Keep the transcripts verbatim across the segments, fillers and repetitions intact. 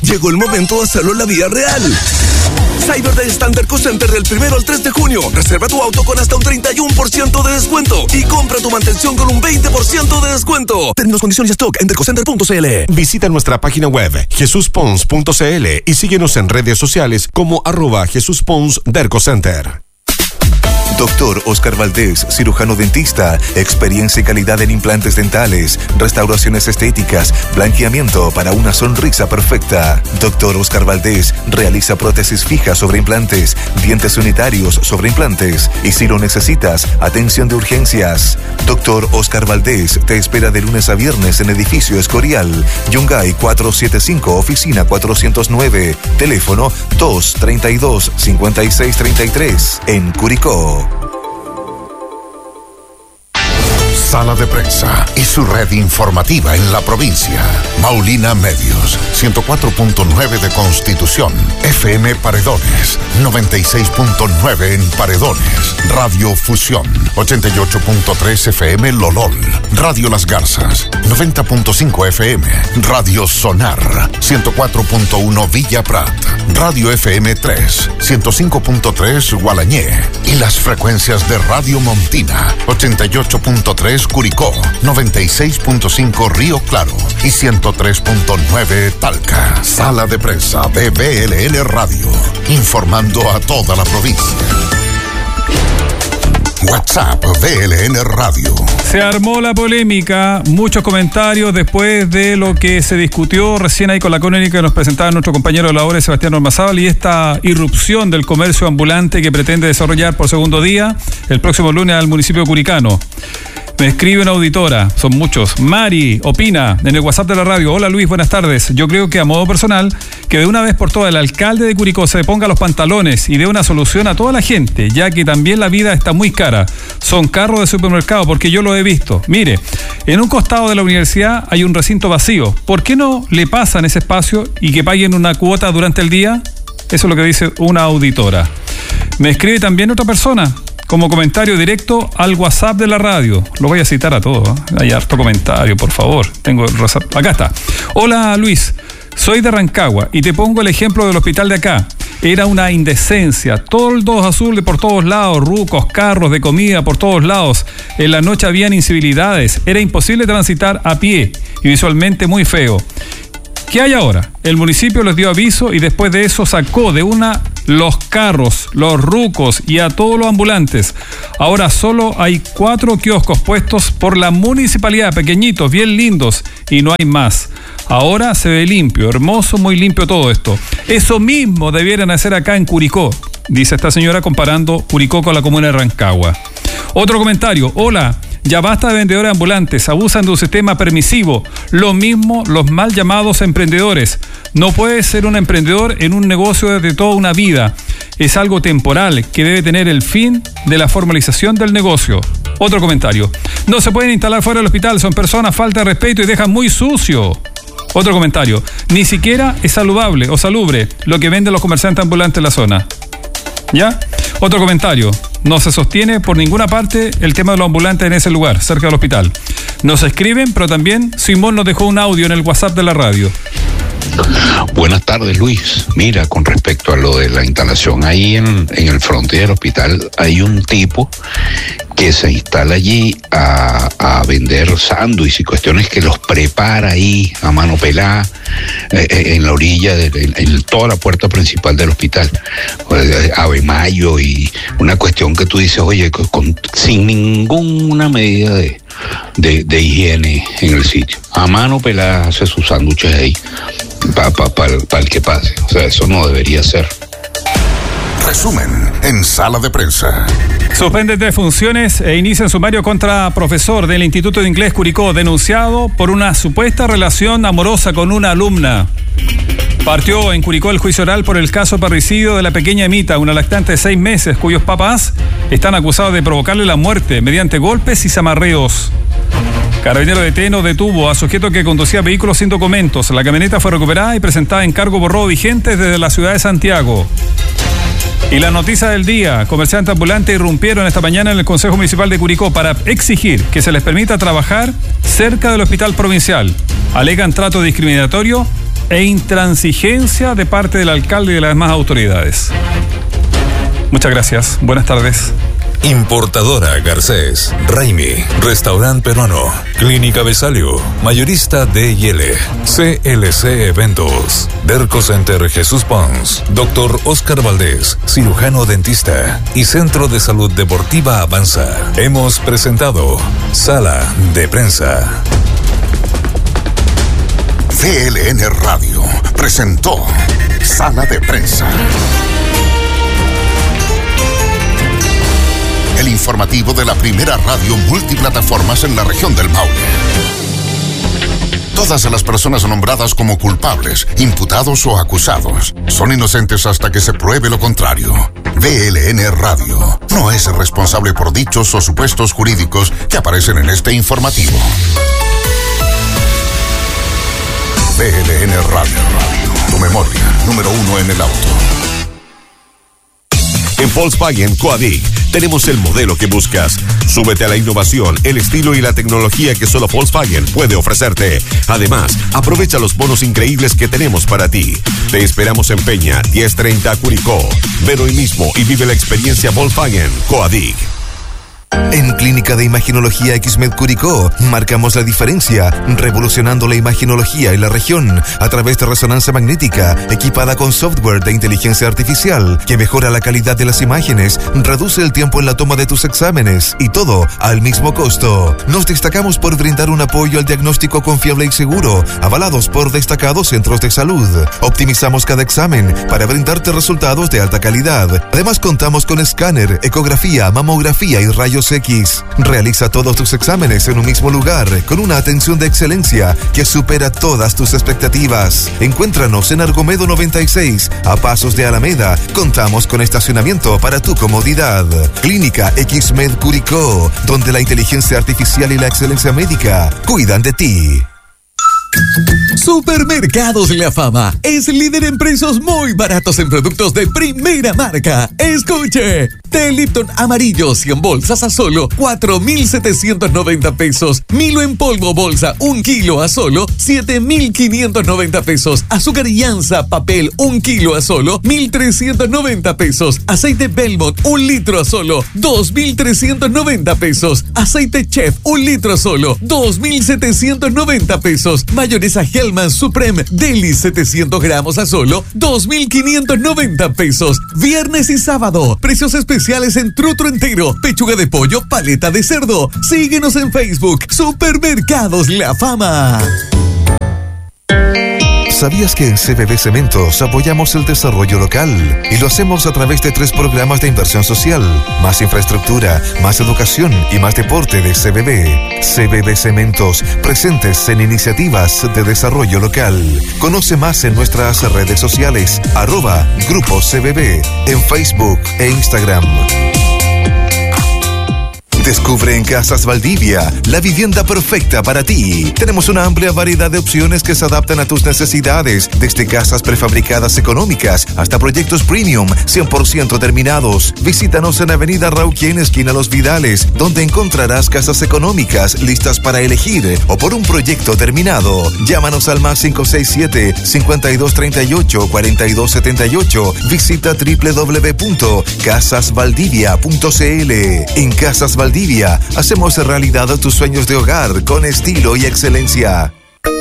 Llegó el momento de hacerlo en la vida real. Cyber Day está en Derco Center del primero al tres de junio. Reserva tu auto con hasta un treinta y uno por ciento de descuento y compra tu mantención con un veinte por ciento de descuento. Términos, condiciones y stock en dercocenter punto c l. Visita nuestra página web jesús pons punto c l y síguenos en redes sociales como arroba Jesús Pons Derco Center. Doctor Oscar Valdés, cirujano dentista, experiencia y calidad en implantes dentales, restauraciones estéticas, blanqueamiento para una sonrisa perfecta. Doctor Oscar Valdés realiza prótesis fijas sobre implantes, dientes unitarios sobre implantes y si lo necesitas, atención de urgencias. Doctor Oscar Valdés te espera de lunes a viernes en edificio Escorial, Yungay cuatrocientos setenta y cinco, oficina cuatrocientos nueve, teléfono dos treinta y dos, cincuenta y seis treinta y tres, en Curicó. Sala de Prensa y su red informativa en la provincia. Maulina Medios, ciento cuatro punto nueve de Constitución, F M Paredones, noventa y seis punto nueve en Paredones, Radio Fusión, ochenta y ocho punto tres F M Lolol, Radio Las Garzas, noventa punto cinco F M, Radio Sonar, ciento cuatro punto uno Villa Prat, Radio F M tres, ciento cinco punto tres Gualañé y las frecuencias de Radio Montina, ochenta y ocho punto tres Curicó, noventa y seis punto cinco Río Claro y ciento tres punto nueve Talca. Sala de Prensa de B L N Radio, informando a toda la provincia. WhatsApp B L N Radio. Se armó la polémica, muchos comentarios después de lo que se discutió recién ahí con la crónica que nos presentaba nuestro compañero de la hora, Sebastián Ormazábal, y esta irrupción del comercio ambulante que pretende desarrollar por segundo día el próximo lunes al municipio curicano. Me escribe una auditora, son muchos. Mari opina en el WhatsApp de la radio: hola Luis, buenas tardes. Yo creo que a modo personal, que de una vez por todas el alcalde de Curicó se ponga los pantalones y dé una solución a toda la gente, ya que también la vida está muy cara. Son carros de supermercado, porque yo lo he visto. Mire, en un costado de la universidad hay un recinto vacío. ¿Por qué no le pasan ese espacio y que paguen una cuota durante el día? Eso es lo que dice una auditora. Me escribe también otra persona, como comentario directo al WhatsApp de la radio. Lo voy a citar a todos, ¿eh? Hay harto comentario, por favor. Tengo el WhatsApp. Acá está. Hola Luis, soy de Rancagua y te pongo el ejemplo del hospital de acá. Era una indecencia, toldos azules por todos lados, rucos, carros de comida por todos lados. En la noche habían incivilidades, era imposible transitar a pie y visualmente muy feo. ¿Qué hay ahora? El municipio les dio aviso y después de eso sacó de una los carros, los rucos y a todos los ambulantes. Ahora solo hay cuatro kioscos puestos por la municipalidad, pequeñitos, bien lindos, y no hay más. Ahora se ve limpio, hermoso, muy limpio todo esto. Eso mismo debieran hacer acá en Curicó, dice esta señora comparando Curicó con la comuna de Rancagua. Otro comentario: hola, ya basta de vendedores ambulantes, abusan de un sistema permisivo. Lo mismo los mal llamados emprendedores. No puedes ser un emprendedor en un negocio desde toda una vida. Es algo temporal que debe tener el fin de la formalización del negocio. Otro comentario: no se pueden instalar fuera del hospital, son personas, falta de respeto y dejan muy sucio. Otro comentario: ni siquiera es saludable o salubre lo que venden los comerciantes ambulantes en la zona. ¿Ya? Otro comentario: no se sostiene por ninguna parte el tema de los ambulantes en ese lugar, cerca del hospital. Nos escriben, pero también Simón nos dejó un audio en el WhatsApp de la radio. Buenas tardes, Luis. Mira, con respecto a lo de la instalación ahí en, en el frente del hospital, hay un tipo que se instala allí a, a vender sándwiches y cuestiones que los prepara ahí a mano pelada eh, en la orilla, de, en, en toda la puerta principal del hospital. Ave Mayo y una cuestión que tú dices, oye, con, sin ninguna medida de, de, de higiene en el sitio. A mano pelada hace sus sándwiches ahí para pa, pa, pa el que pase. O sea, eso no debería ser. Resumen en Sala de Prensa. Suspende tres funciones e inicia el sumario contra profesor del Instituto de Inglés Curicó, denunciado por una supuesta relación amorosa con una alumna. Partió en Curicó el juicio oral por el caso parricidio de la pequeña Emita, una lactante de seis meses, cuyos papás están acusados de provocarle la muerte mediante golpes y zamarreos. Carabinero de Teno detuvo a sujeto que conducía vehículos sin documentos. La camioneta fue recuperada y presentada en cargo por robo vigente desde la ciudad de Santiago. Y la noticia del día: comerciantes ambulantes irrumpieron esta mañana en el Consejo Municipal de Curicó para exigir que se les permita trabajar cerca del hospital provincial. Alegan trato discriminatorio e intransigencia de parte del alcalde y de las demás autoridades. Muchas gracias. Buenas tardes. Importadora Garcés, Raimi, Restaurante Peruano, Clínica Besalio, Mayorista D y L, C L C Eventos, Derco Center Jesús Pons, Doctor Oscar Valdés, cirujano dentista y Centro de Salud Deportiva Avanza. Hemos presentado Sala de Prensa. C L N Radio presentó Sala de Prensa. El informativo de la primera radio multiplataformas en la región del Maule. Todas las personas nombradas como culpables, imputados o acusados son inocentes hasta que se pruebe lo contrario. V L N Radio no es responsable por dichos o supuestos jurídicos que aparecen en este informativo. V L N Radio, tu memoria, número uno en el auto. En Volkswagen Coadic tenemos el modelo que buscas. Súbete a la innovación, el estilo y la tecnología que solo Volkswagen puede ofrecerte. Además, aprovecha los bonos increíbles que tenemos para ti. Te esperamos en Peña, diez treinta Curicó. Ven hoy mismo y vive la experiencia Volkswagen Coadic. En Clínica de Imaginología X-Med Curicó marcamos la diferencia, revolucionando la imaginología en la región a través de resonancia magnética equipada con software de inteligencia artificial que mejora la calidad de las imágenes, reduce el tiempo en la toma de tus exámenes y todo al mismo costo. Nos destacamos por brindar un apoyo al diagnóstico confiable y seguro, avalados por destacados centros de salud. Optimizamos cada examen para brindarte resultados de alta calidad. Además contamos con escáner, ecografía, mamografía y rayos X. Realiza todos tus exámenes en un mismo lugar, con una atención de excelencia que supera todas tus expectativas. Encuéntranos en Argomedo noventa y seis, a pasos de Alameda. Contamos con estacionamiento para tu comodidad. Clínica X-Med Curicó, donde la inteligencia artificial y la excelencia médica cuidan de ti. Supermercados La Fama es líder en precios muy baratos en productos de primera marca. Escuche, té Lipton amarillo cien bolsas a solo cuatro mil setecientos noventa pesos. Milo en polvo bolsa un kilo a solo siete mil quinientos noventa pesos. Azúcar Llanza papel un kilo a solo mil trescientos noventa pesos. Aceite Belmont un litro a solo dos mil trescientos noventa pesos. Aceite Chef un litro a solo dos mil setecientos noventa pesos. Mayonesa Hellman Supreme Deli setecientos gramos a solo dos mil quinientos noventa pesos. Viernes y sábado, precios especiales en trutro entero, pechuga de pollo, paleta de cerdo. Síguenos en Facebook, Supermercados La Fama. ¿Sabías que en C B B Cementos apoyamos el desarrollo local? Y lo hacemos a través de tres programas de inversión social, más infraestructura, más educación y más deporte de C B B. C B B Cementos, presentes en iniciativas de desarrollo local. Conoce más en nuestras redes sociales, arroba Grupo C B B, en Facebook e Instagram. Descubre en Casas Valdivia la vivienda perfecta para ti. Tenemos una amplia variedad de opciones que se adaptan a tus necesidades, desde casas prefabricadas económicas hasta proyectos premium cien por ciento terminados. Visítanos en Avenida Rauquien, esquina Los Vidales, donde encontrarás casas económicas listas para elegir o por un proyecto terminado. Llámanos al más cinco seis siete, cinco dos tres ocho, cuatro dos siete ocho. Visita doble u doble u doble u punto casas valdivia punto c l. En Casas Valdivia hacemos realidad tus sueños de hogar con estilo y excelencia.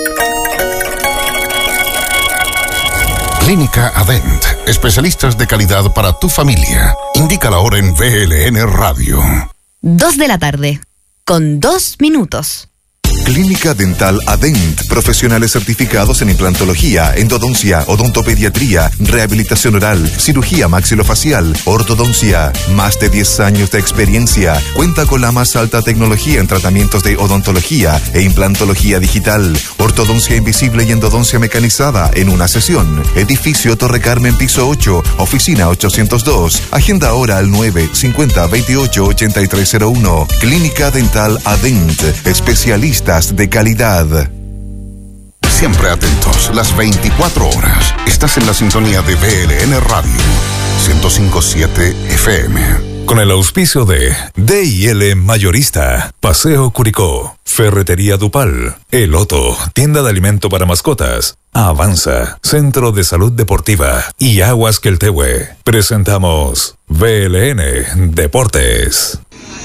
Clínica Adent, especialistas de calidad para tu familia. Indica la hora en V L N Radio. Dos de la tarde, con dos minutos. Clínica Dental Adent, profesionales certificados en implantología, endodoncia, odontopediatría, rehabilitación oral, cirugía maxilofacial, ortodoncia. Más de diez años de experiencia. Cuenta con la más alta tecnología en tratamientos de odontología e implantología digital, ortodoncia invisible y endodoncia mecanizada en una sesión. Edificio Torre Carmen, piso ocho, oficina ochocientos dos. Agenda ahora al nueve cincuenta veintiocho ochenta y tres cero uno. Clínica Dental Adent, especialistas de calidad. Siempre atentos, las veinticuatro horas. Estás en la sintonía de B L N Radio, ciento cinco punto siete F M. Con el auspicio de D y L Mayorista, Paseo Curicó, Ferretería Dupal, El Otto, tienda de alimento para mascotas, Avanza, Centro de Salud Deportiva y Aguas Queltehue. Presentamos B L N Deportes.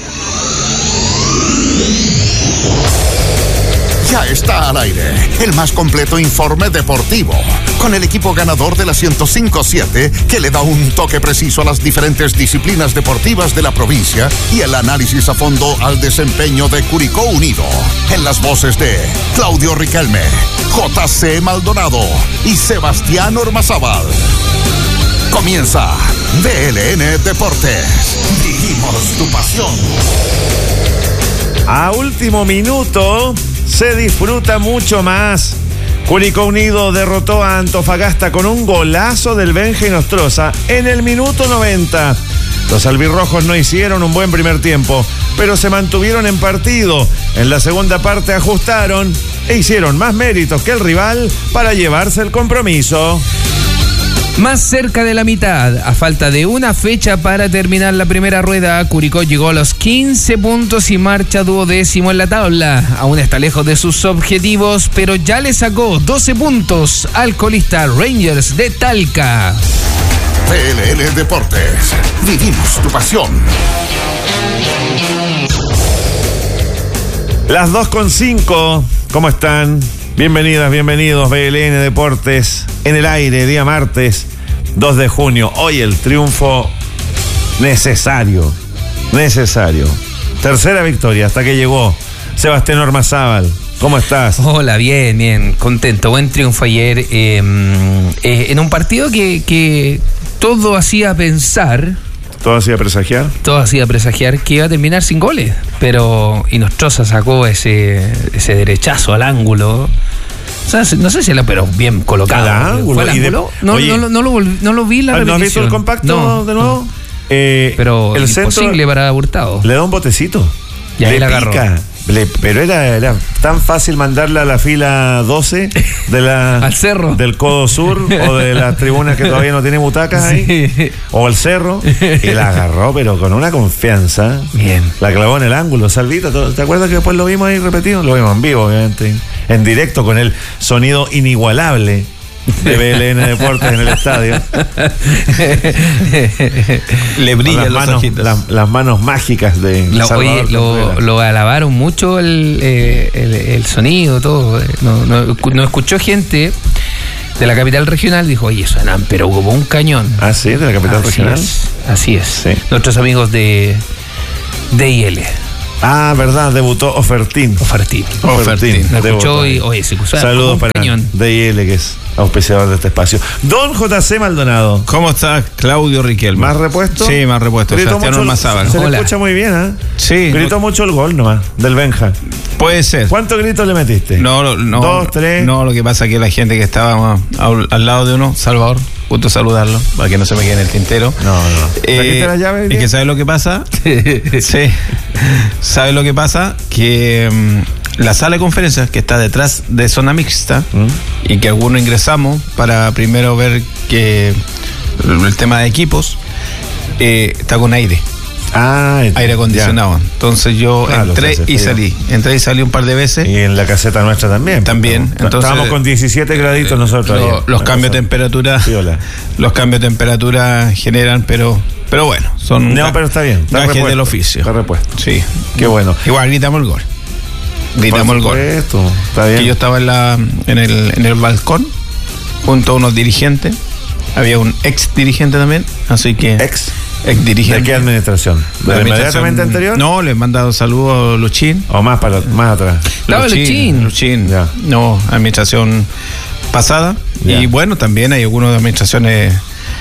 Ya está al aire el más completo informe deportivo, con el equipo ganador de la ciento cinco punto siete que le da un toque preciso a las diferentes disciplinas deportivas de la provincia y el análisis a fondo al desempeño de Curicó Unido. En las voces de Claudio Riquelme, J C Maldonado y Sebastián Ormazábal. Comienza B L N Deportes. Vivimos tu pasión. A último minuto se disfruta mucho más. Curicó Unido derrotó a Antofagasta con un golazo del Benja Nostroza en el minuto noventa. Los albirrojos no hicieron un buen primer tiempo, pero se mantuvieron en partido. En la segunda parte ajustaron e hicieron más méritos que el rival para llevarse el compromiso. Más cerca de la mitad, a falta de una fecha para terminar la primera rueda, Curicó llegó a los quince puntos y marcha duodécimo en la tabla. Aún está lejos de sus objetivos, pero ya le sacó doce puntos al colista Rangers de Talca. B L N Deportes, vivimos tu pasión. Las dos con cinco, ¿cómo están? Bienvenidas, bienvenidos, B L N Deportes en el aire, día martes, dos de junio. Hoy el triunfo necesario, necesario. Tercera victoria hasta que llegó Sebastián Ormazábal. ¿Cómo estás? Hola, bien, bien, contento. Buen triunfo ayer eh, eh, en un partido que, que todo hacía pensar... ¿Todo hacía presagiar? Todo hacía presagiar que iba a terminar sin goles, pero Inostroza sacó ese, ese derechazo al ángulo. O sea, no sé si era, pero bien colocado. ¿Al ángulo? ¿Fue al ángulo? De, no, oye, no, no, lo volví, no lo vi en la repetición. ¿No has visto el compacto no, de nuevo? No. Eh, pero el imposible para Hurtado. Le da un botecito. Y ahí le la agarró. Pica. Le, pero era, era tan fácil mandarla a la fila doce de la, al cerro del codo sur o de las tribunas que todavía no tiene butacas ahí, sí. O al cerro, y la agarró pero con una confianza. Bien. La clavó en el ángulo. Salvito, ¿te acuerdas que después lo vimos ahí repetido? Lo vimos en vivo, obviamente, en directo, con el sonido inigualable de B L N Deportes en el estadio. Le brillan los manos, ojitos. La, las manos mágicas de lo, Salvador. Oye, lo, lo alabaron mucho el, eh, el, el sonido, todo. No, no, no escuchó gente de la capital regional, dijo, oye, suenan pero como un cañón. Ah, sí, de la capital así regional. Es, así es. Sí. Nuestros amigos de D I L. Ah, verdad, debutó Ofertín. Ofertín. Ofertín. Me escuchó y, oye, se cruzaba. Saludos para D I L, que es auspiciador de este espacio. Don J C Maldonado. ¿Cómo está Claudio Riquelme? ¿Más repuesto? Sí, más repuesto. Sebastián Ormazábal. Se le escucha muy bien, ¿eh? Sí. Gritó no, mucho el gol nomás, del Benja. Puede ser. ¿Cuántos gritos le metiste? No, no. Dos, tres. No, lo que pasa es que la gente que estaba al, al lado de uno, Salvador, gusto saludarlo, para que no se me quede en el tintero. No, no. Eh, la llave? Es que ¿sabes lo que pasa? Sí. ¿Sabes lo que pasa? Que um, la sala de conferencias que está detrás de zona mixta ¿Mm? y que algunos ingresamos para primero ver que el tema de equipos eh, está con aire. Ah, aire acondicionado. Ya. Entonces yo ah, entré y salí. Entré y salí un par de veces. Y en la caseta nuestra también. También. Entonces, Entonces, estábamos con diecisiete graditos nosotros. Lo, ahí, los cambios de temperatura. Viola. Los cambios de temperatura generan, pero pero bueno, son no, pero está bien. Está gajes del oficio. Está repuesto. Sí. Qué bueno. Igual gritamos el gol. Gritamos el gol. Esto, está bien. Que yo estaba en la en el en el balcón junto a unos dirigentes. Había un ex dirigente también, así que ex ex dirigente. ¿De qué administración? ¿De la inmediatamente anterior? No, le he mandado saludos a Luchín. O más para más atrás. Claro, Luchín. Luchín. Ya. No, administración pasada. Ya. Y bueno, también hay algunas administraciones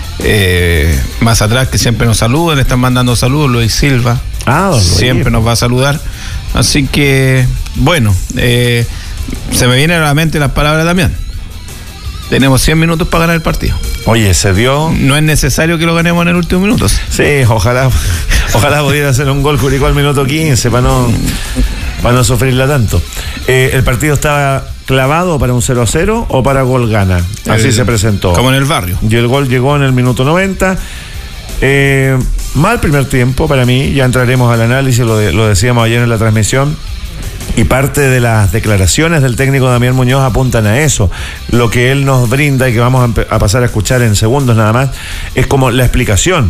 eh, más atrás que siempre nos saludan, le están mandando saludos. Luis Silva. Ah, don siempre Luis. Nos va a saludar. Así que, bueno, eh, se me vienen a la mente las palabras de Damián. Tenemos cien minutos para ganar el partido. Oye, se dio. No es necesario que lo ganemos en el último minuto. Sí, ojalá ojalá pudiera hacer un gol Curicó al minuto quince para no, para no sufrirla tanto. Eh, el partido estaba clavado para un cero a cero o para gol gana. Así el, se presentó. Como en el barrio. Y el gol llegó en el minuto noventa. Eh, mal primer tiempo para mí, ya entraremos al análisis, lo, de, lo decíamos ayer en la transmisión. Y parte de las declaraciones del técnico Damián Muñoz apuntan a eso. Lo que él nos brinda y que vamos a, a pasar a escuchar en segundos nada más, es como la explicación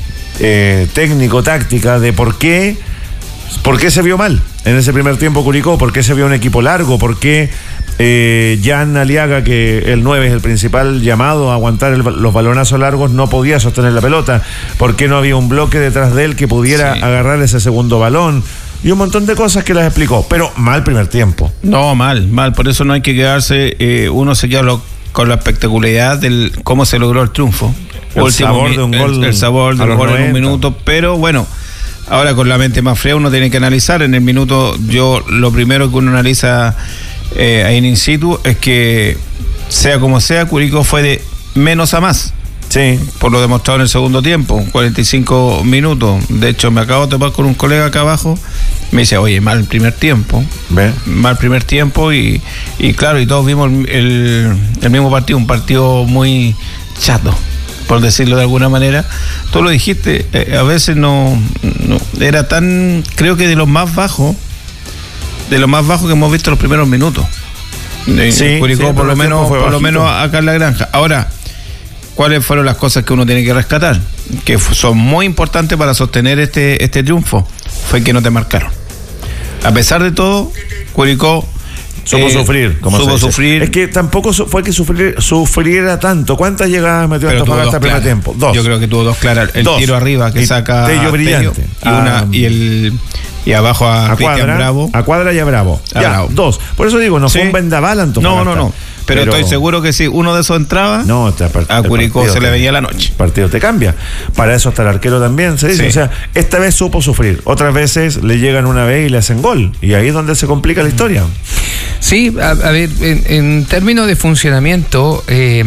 eh, técnico-táctica de por qué, por qué se vio mal en ese primer tiempo Curicó, por qué se vio un equipo largo, por qué eh, Jan Aliaga, que el nueve es el principal llamado a aguantar el, los balonazos largos, no podía sostener la pelota, por qué no había un bloque detrás de él que pudiera sí. agarrar ese segundo balón. Y un montón de cosas que las explicó, pero mal primer tiempo. No, mal, mal, por eso no hay que quedarse, eh, uno se queda lo, con la espectacularidad del cómo se logró el triunfo. El Último, sabor de un el, gol. El sabor del gol en un minuto, pero bueno, ahora con la mente más fría uno tiene que analizar. En el minuto, yo lo primero que uno analiza eh, ahí en in situ es que, sea como sea, Curicó fue de menos a más. Sí. Por lo demostrado en el segundo tiempo, cuarenta y cinco minutos. De hecho, me acabo de topar con un colega acá abajo. Me dice, oye, mal primer tiempo. ¿Ve? Mal primer tiempo y, y claro, y todos vimos el, el, el mismo partido, un partido muy chato, por decirlo de alguna manera. Tú lo dijiste, eh, a veces no, no era tan, creo que de los más bajos, de los más bajos que hemos visto los primeros minutos. De, sí, Curicó, sí, por lo menos, por lo menos acá en la granja. Ahora, ¿cuáles fueron las cosas que uno tiene que rescatar? Que son muy importantes para sostener este, este triunfo. Fue que no te marcaron. A pesar de todo, Curicó supo eh, sufrir. Como supo sufrir. Es que tampoco fue que sufrir, sufriera tanto. ¿Cuántas llegadas metió Antofagasta el primer tiempo? Dos. Yo creo que tuvo dos claras. El dos. Tiro arriba que y saca Tello brillante. Y, una, y el... Y abajo a, a Cuadra, Bravo. A Cuadra y a Bravo. A ya, Bravo. Dos. Por eso digo, no sí. fue un vendaval Antofagasta. No, no, no. Pero, pero estoy seguro que si uno de esos entraba, no, te, a Curicó se te, le veía la noche. El partido te cambia. Para eso está el arquero también, se dice. Sí. O sea, esta vez supo sufrir. Otras veces le llegan una vez y le hacen gol. Y ahí es donde se complica la historia. Sí, a, a ver, en, en términos de funcionamiento, eh,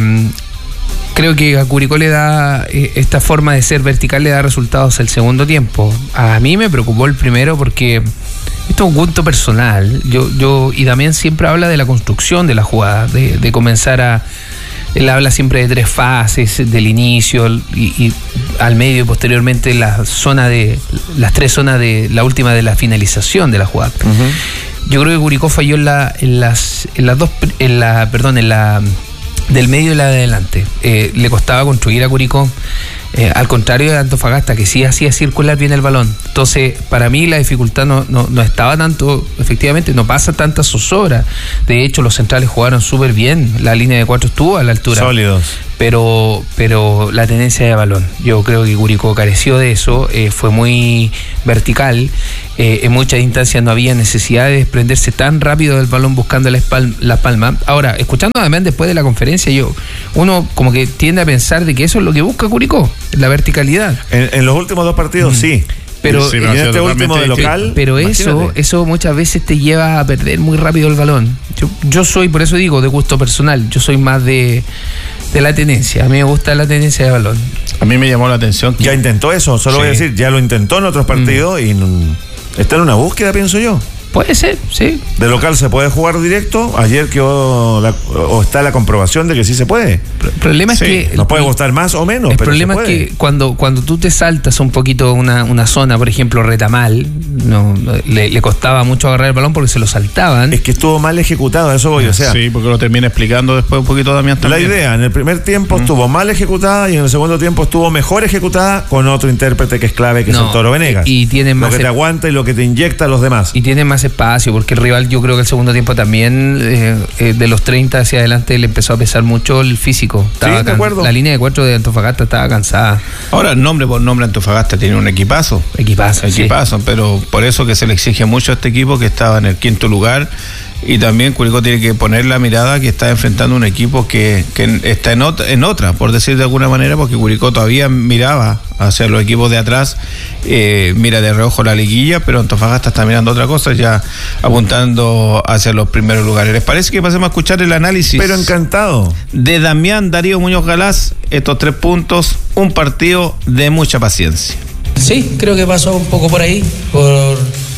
creo que a Curicó le da, eh, esta forma de ser vertical le da resultados el segundo tiempo. A mí me preocupó el primero porque esto es un gusto personal. Yo, yo, y Damián siempre habla de la construcción de la jugada, de, de comenzar a... Él habla siempre de tres fases, del inicio y, y al medio y posteriormente la zona de, las tres zonas de, la última de la finalización de la jugada. Uh-huh. Yo creo que Curicó falló en, la, en las, en las dos, en la, perdón, en la del medio y la de adelante. Eh, le costaba construir a Curicó. Eh, al contrario de Antofagasta, que sí hacía circular bien el balón. Entonces, para mí la dificultad no, no, no estaba tanto, efectivamente, no pasa tanta zozobra. De hecho, los centrales jugaron súper bien. La línea de cuatro estuvo a la altura. Sólidos. Pero, pero la tenencia de balón, yo creo que Curicó careció de eso, eh, fue muy vertical. Eh, en muchas instancias no había necesidad de desprenderse tan rápido del balón buscando la, espal- la palma. Ahora, escuchando además después de la conferencia, yo uno como que tiende a pensar de que eso es lo que busca Curicó, la verticalidad. En, en los últimos dos partidos, mm. sí. Pero, sí, en este último de local, pero eso, eso muchas veces te lleva a perder muy rápido el balón. Yo, yo soy, por eso digo, de gusto personal, yo soy más de, de la tenencia. A mí me gusta la tenencia de balón. A mí me llamó la atención que... Ya intentó eso, solo sí. voy a decir, ya lo intentó en otros partidos mm. y no, está en una búsqueda, pienso yo. Puede ser, sí. De local se puede jugar directo. Ayer quedó la, o está la comprobación de que sí se puede. El problema sí. es que... Nos puede gustar más o menos, el pero problema se puede. es que cuando, cuando tú te saltas un poquito una, una zona, por ejemplo, Retamal, no, le, le costaba mucho agarrar el balón porque se lo saltaban. Es que estuvo mal ejecutado, a eso voy, o sea... Sí, porque lo termina explicando después un poquito Damián también. La idea, en el primer tiempo mm. estuvo mal ejecutada y en el segundo tiempo estuvo mejor ejecutada con otro intérprete que es clave, que no, es el Toro Venegas. Y, y tiene más... Lo que te aguanta y lo que te inyecta a los demás. Y tiene más espacio, porque el rival, yo creo que el segundo tiempo también, eh, eh, de los treinta hacia adelante, le empezó a pesar mucho el físico. Estaba sí, de acuerdo. La línea de cuatro de Antofagasta estaba cansada. Ahora, nombre por nombre, Antofagasta tiene un equipazo. Equipazo, Equipazo, sí. Pero por eso que se le exige mucho a este equipo que estaba en el quinto lugar. Y también Curicó tiene que poner la mirada que está enfrentando un equipo que, que está en otra, en otra, por decir de alguna manera, porque Curicó todavía miraba hacia los equipos de atrás, eh, mira de reojo la liguilla, pero Antofagasta está mirando otra cosa, ya apuntando hacia los primeros lugares. ¿Les parece que pasemos a escuchar el análisis? Pero encantado. De Damián Darío Muñoz Galás, estos tres puntos, un partido de mucha paciencia. Sí, creo que pasó un poco por ahí, por...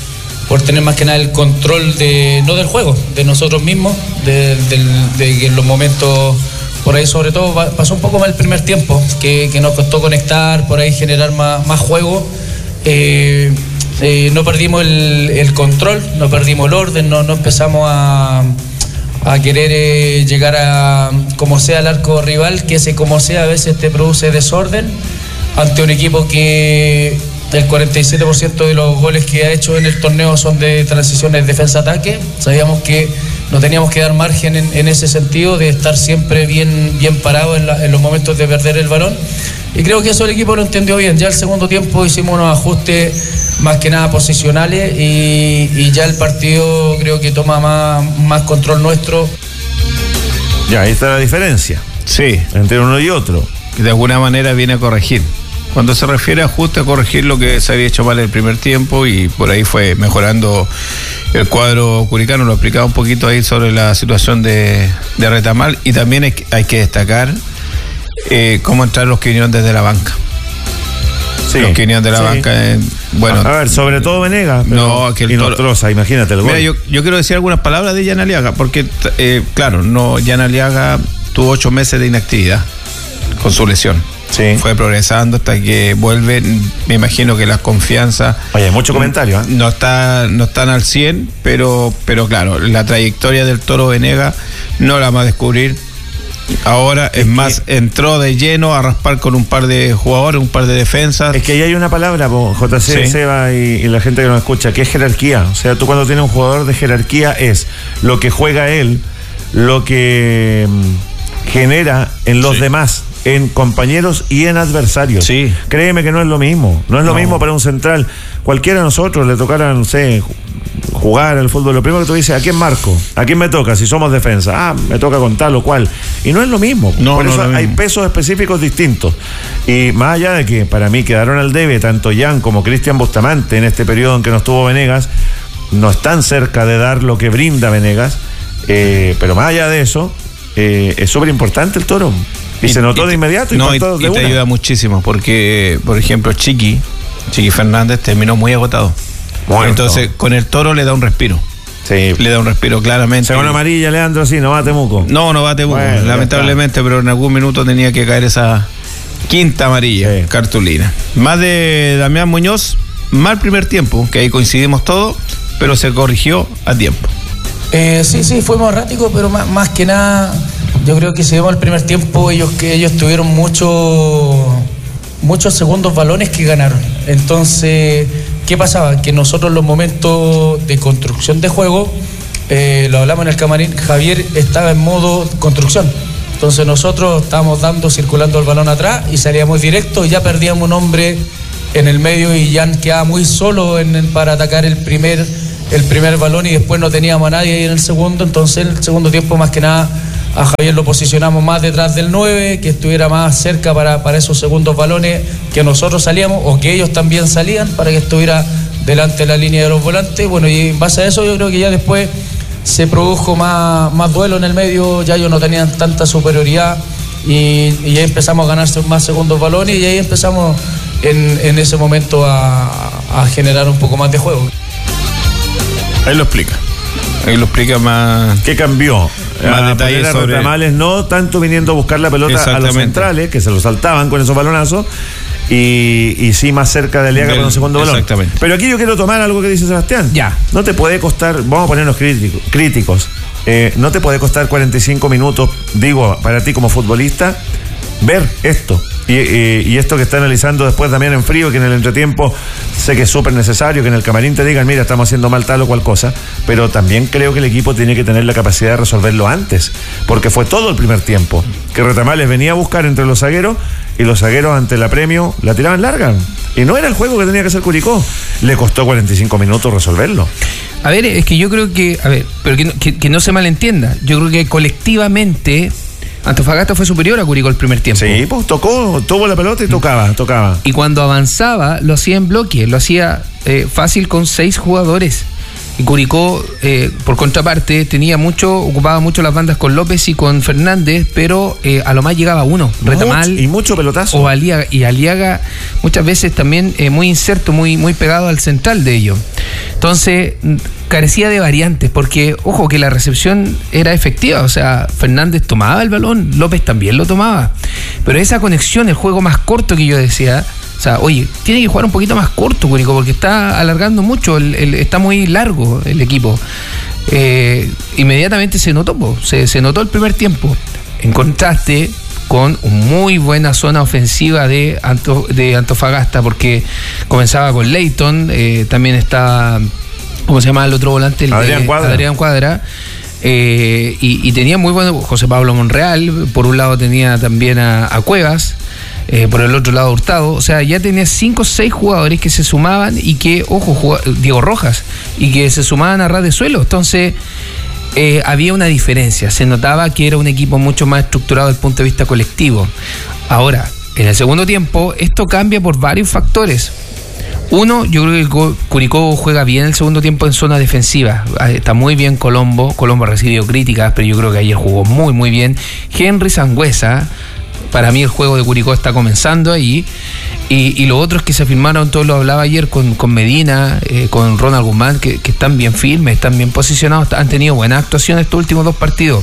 por tener más que nada el control de, no del juego, de nosotros mismos, de, de, de que en los momentos, por ahí sobre todo pasó un poco mal el primer tiempo, que, que nos costó conectar, por ahí generar más, más juego. Eh, eh, no perdimos el, el control, no perdimos el orden, no, no empezamos a, a querer eh, llegar a como sea al arco rival, que ese como sea a veces te produce desorden ante un equipo que el cuarenta y siete por ciento de los goles que ha hecho en el torneo son de transiciones defensa-ataque. Sabíamos que no teníamos que dar margen en, en ese sentido, de estar siempre bien, bien parado en, la, en los momentos de perder el balón. Y creo que eso el equipo lo entendió bien. Ya el segundo tiempo hicimos unos ajustes más que nada posicionales y, y ya el partido creo que toma más, más control nuestro. Ya, ahí está la diferencia. Sí. Entre uno y otro. Que de alguna manera viene a corregir. Cuando se refiere a ajuste, a corregir lo que se había hecho mal el primer tiempo, y por ahí fue mejorando el cuadro curicano. Lo explicaba un poquito ahí sobre la situación de, de Retamal, y también hay, hay que destacar eh, cómo entraron los que vinieron desde la banca. Sí, los que vinieron de la sí. banca, eh, bueno. A ver, sobre todo Venegas, no, que el y Nostroza, imagínate el gol. Mira, yo, yo quiero decir algunas palabras de Jan Aliaga, porque, eh, claro, no, Jan Aliaga tuvo ocho meses de inactividad con su lesión. Sí. Fue progresando hasta que vuelve. Me imagino que las confianzas. Oye, hay mucho comentario, ¿eh? No está, no están al cien, pero, pero claro, la trayectoria del Toro Venegas no la vamos a descubrir. Ahora, es, es más, que entró de lleno a raspar con un par de jugadores, un par de defensas. Es que ahí hay una palabra, J C, sí. Seba y, y la gente que nos escucha, que es jerarquía. O sea, tú cuando tienes un jugador de jerarquía es lo que juega él, lo que mmm, genera en los sí. demás, en compañeros y en adversarios. Sí. Créeme que no es lo mismo. No es lo no. mismo para un central. Cualquiera de nosotros le tocara, no sé, jugar al fútbol. Lo primero que tú dices, ¿a quién marco? ¿A quién me toca? Si somos defensa. Ah, me toca con tal o cual. Y no es lo mismo. No, Por no eso lo hay mismo. pesos específicos distintos. Y más allá de que para mí quedaron al debe tanto Jan como Cristian Bustamante en este periodo en que no estuvo Venegas, no están cerca de dar lo que brinda Venegas. Eh, pero más allá de eso, eh, es súper importante el Toro. Y, y se notó y, de inmediato y, no, y, de y te una. ayuda muchísimo porque, por ejemplo, Chiqui Chiqui Fernández terminó muy agotado. Muerto. Entonces con el Toro le da un respiro. Sí. Le da un respiro claramente. Según amarilla, Leandro, sí, no va a Temuco. No, no va a Temuco, bueno, lamentablemente, pero en algún minuto tenía que caer esa quinta amarilla, sí. cartulina. Más de Damián Muñoz, mal primer tiempo, que ahí coincidimos todos, pero se corrigió a tiempo. Eh, sí, sí, fuimos erráticos, pero más, más que nada, yo creo que si vemos el primer tiempo, ellos que ellos tuvieron mucho, muchos segundos balones que ganaron. Entonces, ¿qué pasaba? Que nosotros en los momentos de construcción de juego, eh, lo hablamos en el camarín, Javier estaba en modo construcción. Entonces nosotros estábamos dando, circulando el balón atrás y salíamos directo y ya perdíamos un hombre en el medio y Jan quedaba muy solo en, en, para atacar el primer... el primer balón y después no teníamos a nadie ahí en el segundo. Entonces en el segundo tiempo más que nada a Javier lo posicionamos más detrás del nueve, que estuviera más cerca para, para esos segundos balones que nosotros salíamos o que ellos también salían, para que estuviera delante de la línea de los volantes. Bueno, y en base a eso yo creo que ya después se produjo más, más duelo en el medio, ya ellos no tenían tanta superioridad y, y ya empezamos a ganarse más segundos balones y ahí empezamos en, en ese momento a, a generar un poco más de juego. Ahí lo explica. Ahí lo explica más. ¿Qué cambió? Más a detalles sobre. Retamales, no tanto viniendo a buscar la pelota a los centrales, que se lo saltaban con esos balonazos, y, y sí más cerca de Aliaga con un segundo balón. Exactamente. Pero aquí yo quiero tomar algo que dice Sebastián. Ya. No te puede costar, vamos a ponernos crítico, críticos, eh, no te puede costar cuarenta y cinco minutos, digo, para ti como futbolista, ver esto. Y, y, y esto que está analizando después también en frío, que en el entretiempo sé que es súper necesario, que en el camarín te digan, mira, estamos haciendo mal tal o cual cosa, pero también creo que el equipo tiene que tener la capacidad de resolverlo antes, porque fue todo el primer tiempo, que Retamales venía a buscar entre los zagueros, y los zagueros ante la Premio la tiraban larga, y no era el juego que tenía que hacer Curicó, le costó cuarenta y cinco minutos resolverlo. A ver, es que yo creo que, a ver, pero que, que, que no se malentienda, yo creo que colectivamente Antofagasta fue superior a Curicó el primer tiempo. Sí, pues tocó, tuvo la pelota y tocaba, tocaba. Y cuando avanzaba, lo hacía en bloque, lo hacía eh, fácil con seis jugadores. Y Curicó, eh, por contraparte, tenía mucho, ocupaba mucho las bandas con López y con Fernández, pero eh, a lo más llegaba uno, Retamal. Mucho, y mucho pelotazo. O Aliaga, y Aliaga muchas veces también eh, muy inserto, muy, muy pegado al central de ellos. Entonces, Entonces, carecía de variantes, porque, ojo, que la recepción era efectiva. O sea, Fernández tomaba el balón, López también lo tomaba. Pero esa conexión, el juego más corto que yo decía, o sea, oye, tiene que jugar un poquito más corto, Curicó, porque está alargando mucho, el, el, está muy largo el equipo. Eh, inmediatamente se notó, se, se notó el primer tiempo. En contraste con una muy buena zona ofensiva de, Anto, de Antofagasta, porque comenzaba con Leighton, eh, también está, ¿cómo se llama el otro volante? El Adrián de, Cuadra. Adrián Cuadra. Eh, y, y tenía muy bueno José Pablo Monreal, por un lado tenía también a, a Cuevas, eh, por el otro lado Hurtado. O sea, ya tenía cinco o seis jugadores que se sumaban y que, ojo, jugaba, Diego Rojas, y que se sumaban a ras de suelo. Entonces eh, había una diferencia, se notaba que era un equipo mucho más estructurado desde el punto de vista colectivo. Ahora, en el segundo tiempo, esto cambia por varios factores. Uno, yo creo que el Curicó juega bien el segundo tiempo en zona defensiva. Está muy bien Colombo. Colombo ha recibido críticas, pero yo creo que ayer jugó muy, muy bien. Henry Sangüesa, para mí el juego de Curicó está comenzando ahí. Y, y lo otro es que se firmaron, todo lo hablaba ayer con, con Medina, eh, con Ronald Guzmán, que, que están bien firmes, están bien posicionados, han tenido buenas actuaciones estos últimos dos partidos.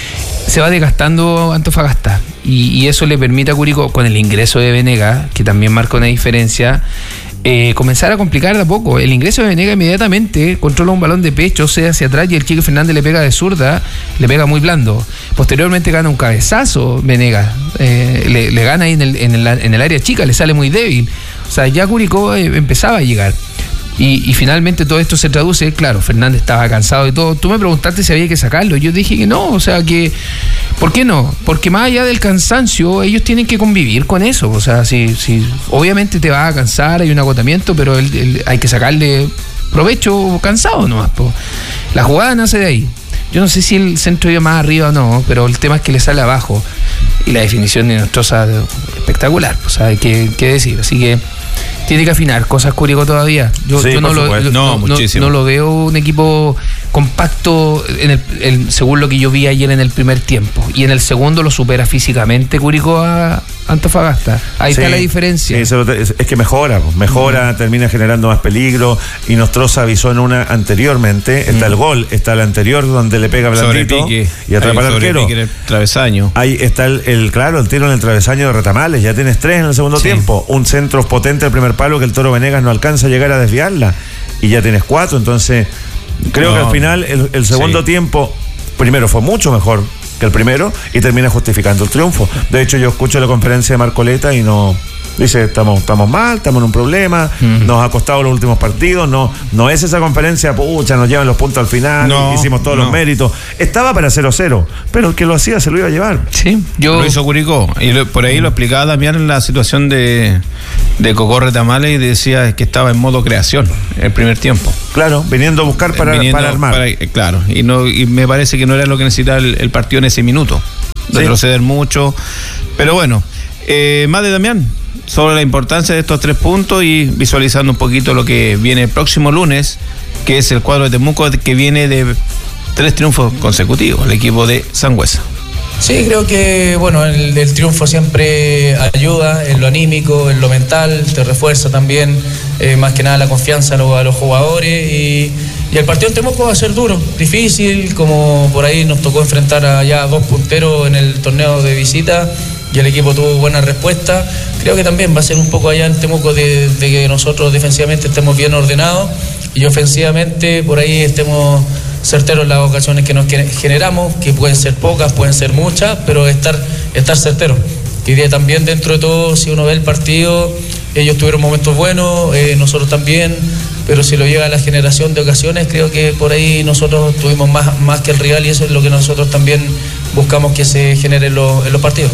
Se va desgastando Antofagasta y, y eso le permite a Curicó, con el ingreso de Venegas, que también marca una diferencia, eh, comenzar a complicar de a poco. El ingreso de Venegas inmediatamente controla un balón de pecho, se hacia atrás y el Chico Fernández le pega de zurda, le pega muy blando. Posteriormente gana un cabezazo Venegas, eh, le, le gana ahí en el, en, el, en el área chica, le sale muy débil. O sea, ya Curicó eh, empezaba a llegar. Y, y finalmente todo esto se traduce, claro, Fernández estaba cansado de todo. Tú me preguntaste si había que sacarlo. Yo dije que no, o sea que, ¿por qué no? Porque más allá del cansancio, ellos tienen que convivir con eso. O sea, si, si obviamente te va a cansar, hay un agotamiento, pero el, el, hay que sacarle provecho cansado nomás. Po. La jugada nace de ahí. Yo no sé si el centro iba más arriba o no, pero el tema es que le sale abajo. Y la definición de Nostroza espectacular, o sea, hay que, que decir. Así que tiene que afinar cosas Curicó todavía. Yo, sí, yo no, lo, no, no, no, no lo veo un equipo compacto en el, el, según lo que yo vi ayer en el primer tiempo. Y en el segundo lo supera físicamente Curicó a Antofagasta. Ahí sí, está la diferencia. Sí, es, es que mejora, mejora, mm. termina generando más peligro. Y Nostroza avisó en una anteriormente. Está mm. el gol, está el anterior donde le pega blandito y atrapa al arquero. El travesaño. Ahí está el, el, claro, el tiro en el travesaño de Retamales. Ya tienes tres en el segundo sí. tiempo. Un centro potente al primer palo que el Toro Venegas no alcanza a llegar a desviarla. Y ya tienes cuatro. Entonces, creo no. que al final el, el segundo sí. tiempo, primero fue mucho mejor que el primero y termina justificando el triunfo. De hecho, yo escucho la conferencia de Marcoleta y no dice, estamos, estamos mal, estamos en un problema, mm. nos ha costado los últimos partidos, no, no es esa conferencia, pucha, nos llevan los puntos al final, no, hicimos todos no. los méritos. Estaba para cero cero, pero el que lo hacía se lo iba a llevar. Sí, yo lo hizo Curicó. Y lo, por ahí lo explicaba Damián en la situación de, de Cocó Retamales y decía que estaba en modo creación el primer tiempo. Claro, viniendo a buscar para, viniendo para armar. Para, claro, y no y me parece que no era lo que necesitaba el, el partido en ese minuto. Retroceder sí. mucho. Pero bueno, eh, más de Damián sobre la importancia de estos tres puntos y visualizando un poquito lo que viene el próximo lunes, que es el cuadro de Temuco, que viene de tres triunfos consecutivos, el equipo de Sangüesa. Sí, creo que bueno, el, el triunfo siempre ayuda en lo anímico, en lo mental, te refuerza también, eh, más que nada la confianza a los, a los jugadores y, y el partido en Temuco va a ser duro, difícil, como por ahí nos tocó enfrentar a ya dos punteros en el torneo de visita y el equipo tuvo buena respuesta. Creo que también va a ser un poco allá en Temuco de, de que nosotros defensivamente estemos bien ordenados y ofensivamente por ahí estemos certeros en las ocasiones que nos generamos, que pueden ser pocas, pueden ser muchas, pero estar, estar certeros. Y de, también dentro de todo, si uno ve el partido, ellos tuvieron momentos buenos, eh, nosotros también, pero si lo llega a la generación de ocasiones, creo que por ahí nosotros tuvimos más, más que el rival y eso es lo que nosotros también buscamos que se genere en los, en los partidos.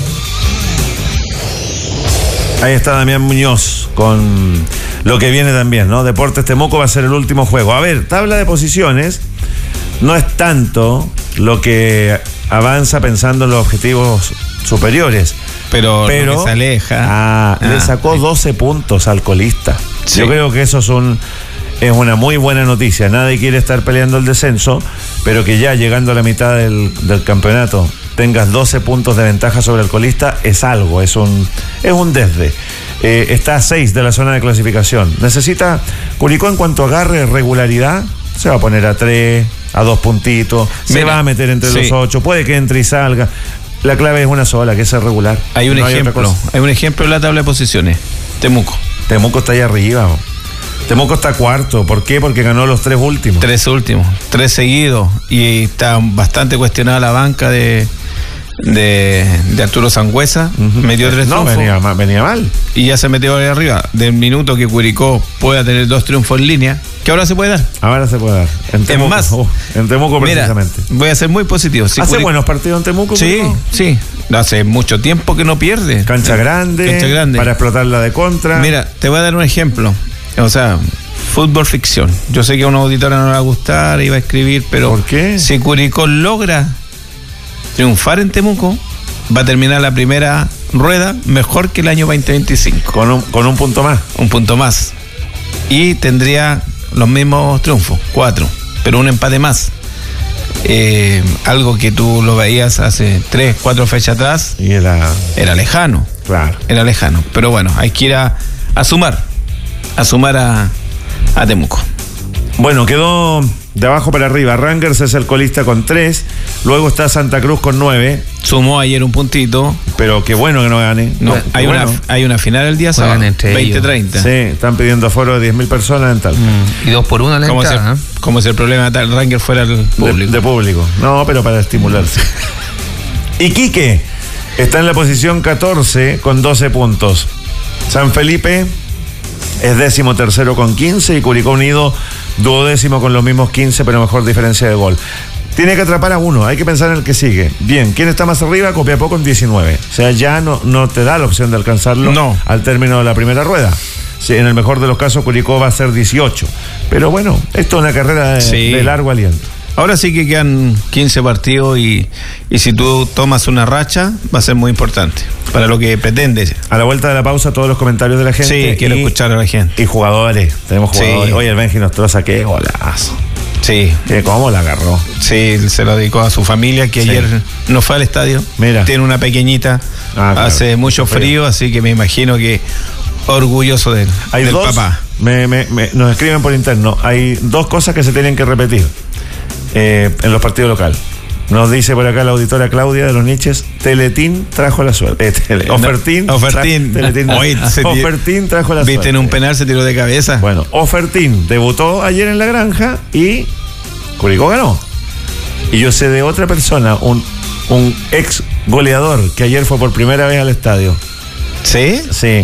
Ahí está Damián Muñoz con lo que viene también, ¿no? Deportes Temuco va a ser el último juego. A ver, tabla de posiciones no es tanto lo que avanza pensando en los objetivos superiores. Pero, pero no se aleja. Ah, ah, le sacó doce puntos al colista. Sí. Yo creo que eso es un es una muy buena noticia. Nadie quiere estar peleando el descenso, pero que ya llegando a la mitad del, del campeonato tengas doce puntos de ventaja sobre el colista es algo, es un es un desde. eh, está a seis de la zona de clasificación. Necesita Curicó, en cuanto agarre regularidad, se va a poner a tres, a dos puntitos, se Mira, va a meter entre sí. los ocho, puede que entre y salga. La clave es una sola, que es ser regular. Hay un No ejemplo, otra cosa. hay un ejemplo en la tabla de posiciones. Temuco. Temuco está ahí arriba. Temuco está cuarto. ¿Por qué? Porque ganó los tres últimos. Tres últimos, tres seguidos. Y está bastante cuestionada la banca de, de, de Arturo Sangüesa. Uh-huh. Metió tres no, triunfos. Venía mal, venía mal. Y ya se metió ahí arriba. Del minuto que Curicó pueda tener dos triunfos en línea, que ahora se puede dar. Ahora se puede dar. En Temuco, es más, uh, en Temuco precisamente. Mira, voy a ser muy positivo. Si ¿Hace Curic... buenos partidos en Temuco? Sí, Curicó? sí. Hace mucho tiempo que no pierde. Cancha grande. Cancha grande. Para explotarla de contra. Mira, te voy a dar un ejemplo. O sea, fútbol ficción. Yo sé que a una auditora no le va a gustar y va a escribir, pero ¿por qué? Si Curicó logra triunfar en Temuco, va a terminar la primera rueda mejor que el año veinte veinticinco. Con un, con un punto más. Un punto más. Y tendría los mismos triunfos, cuatro, pero un empate más. Eh, algo que tú lo veías hace tres, cuatro fechas atrás. Y era... Era lejano. Claro. Era lejano. Pero bueno, hay que ir a, a sumar. A sumar a, a Temuco. Bueno, quedó de abajo para arriba. Rangers es el colista con tres. Luego está Santa Cruz con nueve. Sumó ayer un puntito. Pero qué bueno que no gane. No, no, hay, bueno. una, hay una final el día sábado. veinte treinta. Sí, están pidiendo aforo de diez mil personas en tal. Mm. Y dos por una la como entrada. Si, ¿eh? Como si el problema de tal Rangers fuera el público. De, de público. No, pero para estimularse. Iquique está en la posición catorce con doce puntos. San Felipe es décimo tercero con quince y Curicó Unido duodécimo con los mismos quince, pero mejor diferencia de gol. Tiene que atrapar a uno, hay que pensar en el que sigue. Bien, ¿quién está más arriba? Copiapó con diecinueve. O sea, ya no, no te da la opción de alcanzarlo no. al término de la primera rueda. Sí, en el mejor de los casos, Curicó va a ser dieciocho. Pero bueno, esto es una carrera de, sí. de largo aliento. Ahora sí que quedan quince partidos y, y si tú tomas una racha, va a ser muy importante para lo que pretendes. A la vuelta de la pausa, todos los comentarios de la gente. Sí, quiero y, escuchar a la gente. Y jugadores, tenemos jugadores. Sí. Oye, el Benji Nostroza, qué golazo. Sí. ¿Cómo la agarró? Sí, se lo dedicó a su familia, que sí. ayer no fue al estadio. Mira. Tiene una pequeñita, ah, claro. Hace mucho frío, frío, así que me imagino que orgulloso de él, hay del dos, papá. Me, me, me, nos escriben por interno, hay dos cosas que se tienen que repetir eh, en los partidos locales. Nos dice por acá la auditora Claudia de los Niches, Teletín trajo la suerte. Eh, tele, Ofertín. No, Ofertín. Tra, Teletín, Oye, Ofertín trajo la ¿viste suerte. en un penal se tiró de cabeza? Bueno, Ofertín debutó ayer en la granja y Curicó ganó. Y yo sé de otra persona, un, un ex goleador que ayer fue por primera vez al estadio. ¿Sí? Sí.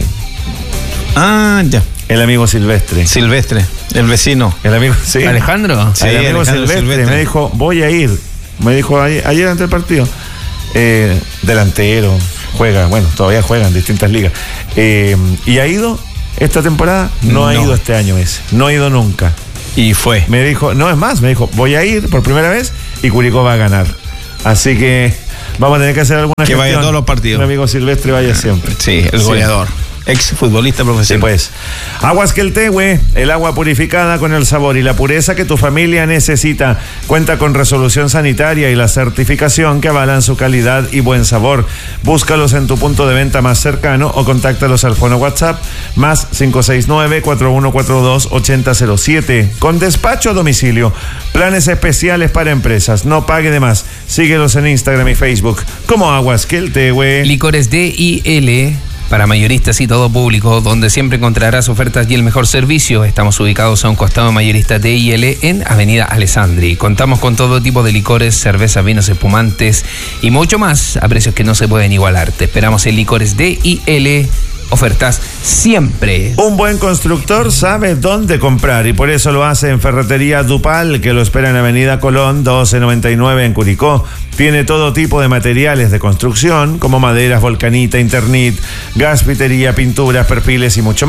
Ah, ya. El amigo Silvestre. Silvestre, el vecino. El amigo, sí. ¿Alejandro? Sí, el amigo Alejandro Silvestre, Silvestre me dijo, voy a ir. Me dijo ayer, ayer ante el partido. Eh, delantero, juega, bueno, todavía juega en distintas ligas. Eh, ¿Y ha ido esta temporada? No, no ha ido este año ese. No ha ido nunca. Y fue. Me dijo, no es más, me dijo, voy a ir por primera vez y Curicó va a ganar. Así que vamos a tener que hacer alguna que gestión. vaya a todos los partidos. Mi amigo Silvestre vaya siempre. Sí, el sí. goleador. Ex futbolista profesional. Sí, pues. Aguas Queltehue, el agua purificada con el sabor y la pureza que tu familia necesita. Cuenta con resolución sanitaria y la certificación que avalan su calidad y buen sabor. Búscalos en tu punto de venta más cercano o contáctalos al fono WhatsApp más cinco seis nueve, cuatro uno cuatro dos, ocho cero cero siete. Con despacho a domicilio. Planes especiales para empresas. No pague de más. Síguelos en Instagram y Facebook como Aguas Queltehue. Licores D I L para mayoristas y todo público, donde siempre encontrarás ofertas y el mejor servicio. Estamos ubicados a un costado mayorista D I L en Avenida Alessandri. Contamos con todo tipo de licores, cervezas, vinos, espumantes y mucho más a precios que no se pueden igualar. Te esperamos en Licores D I L. Ofertas siempre. Un buen constructor sabe dónde comprar y por eso lo hace en Ferretería Dupal, que lo espera en Avenida Colón doce noventa y nueve en Curicó. Tiene todo tipo de materiales de construcción como maderas, volcanita, Internit, gasfitería, pinturas, perfiles y mucho más.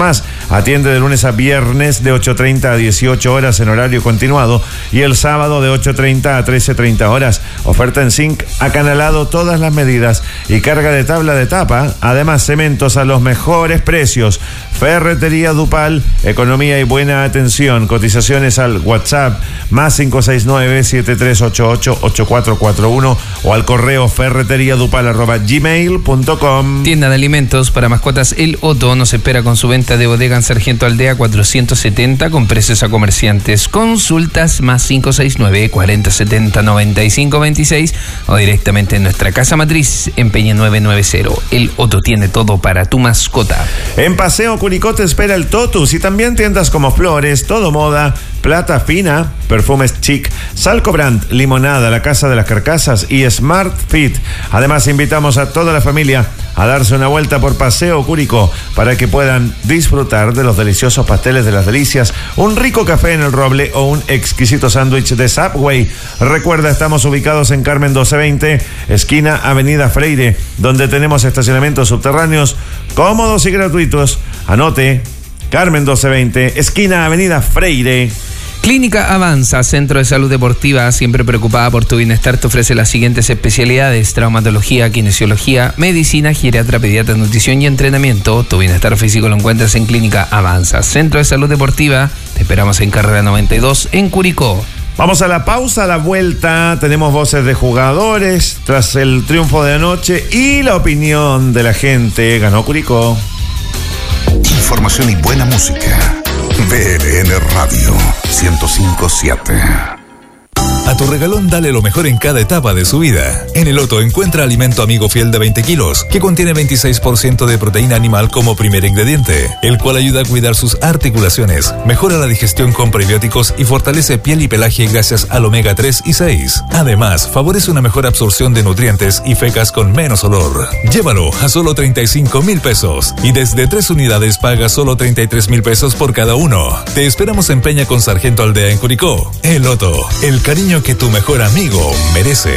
Atiende de lunes a viernes de ocho treinta a dieciocho horas en horario continuado y el sábado de ocho treinta a trece treinta horas. Oferta en zinc acanalado, todas las medidas y carga de tabla de tapa. Además, cementos a los mejores precios. Ferretería Dupal, economía y buena atención. Cotizaciones al WhatsApp más cinco seis nueve, siete tres ocho ocho, ocho cuatro cuatro uno o al correo ferreteriadupal arroba gmail punto com. Tienda de alimentos para mascotas El Otto nos espera con su venta de bodega en Sargento Aldea cuatrocientos setenta con precios a comerciantes. Consultas más cinco seis nueve, cuarenta setenta, noventa y cinco veintiséis o directamente en nuestra casa matriz en Peña nueve noventa. El Otto tiene todo para tu mascota. En Paseo Curicó te espera el Totus y también tiendas como Flores, Todo Moda, Plata Fina, Perfumes Chic, Salco Brand, Limonada, La Casa de las Carcasas y Smart Fit. Además, invitamos a toda la familia a darse una vuelta por Paseo Curicó para que puedan disfrutar de los deliciosos pasteles de las delicias, un rico café en el Roble o un exquisito sándwich de Subway. Recuerda, estamos ubicados en Carmen doce veinte, esquina Avenida Freire, donde tenemos estacionamientos subterráneos cómodos y gratuitos. Anote, Carmen doce veinte, esquina Avenida Freire. Clínica Avanza, Centro de Salud Deportiva, siempre preocupada por tu bienestar, te ofrece las siguientes especialidades: traumatología, kinesiología, medicina, geriatra, pediatra, nutrición y entrenamiento. Tu bienestar físico lo encuentras en Clínica Avanza, Centro de Salud Deportiva. Te esperamos en Carrera noventa y dos en Curicó. Vamos a la pausa, a la vuelta tenemos voces de jugadores tras el triunfo de anoche y la opinión de la gente. Ganó Curicó. Información y buena música. B L N Radio ciento cinco punto siete. A tu regalón dale lo mejor en cada etapa de su vida. En el Otto encuentra alimento amigo fiel de veinte kilos, que contiene veintiséis por ciento de proteína animal como primer ingrediente, el cual ayuda a cuidar sus articulaciones, mejora la digestión con prebióticos y fortalece piel y pelaje gracias al omega tres y seis. Además, favorece una mejor absorción de nutrientes y fecas con menos olor. Llévalo a solo treinta y cinco mil pesos y desde tres unidades paga solo treinta y tres mil pesos por cada uno. Te esperamos en Peña con Sargento Aldea en Curicó. El Otto, el cariño que tu mejor amigo merece.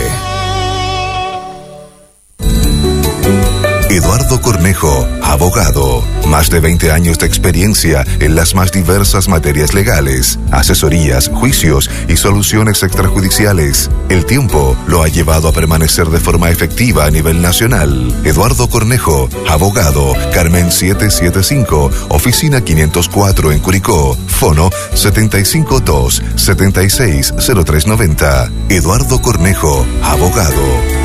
Eduardo Cornejo, abogado. Más de veinte años de experiencia en las más diversas materias legales, asesorías, juicios y soluciones extrajudiciales. El tiempo lo ha llevado a permanecer de forma efectiva a nivel nacional. Eduardo Cornejo, abogado. Carmen setecientos setenta y cinco, oficina quinientos cuatro en Curicó. Fono setenta y cinco dos, setenta y seis, cero tres noventa. Eduardo Cornejo, abogado.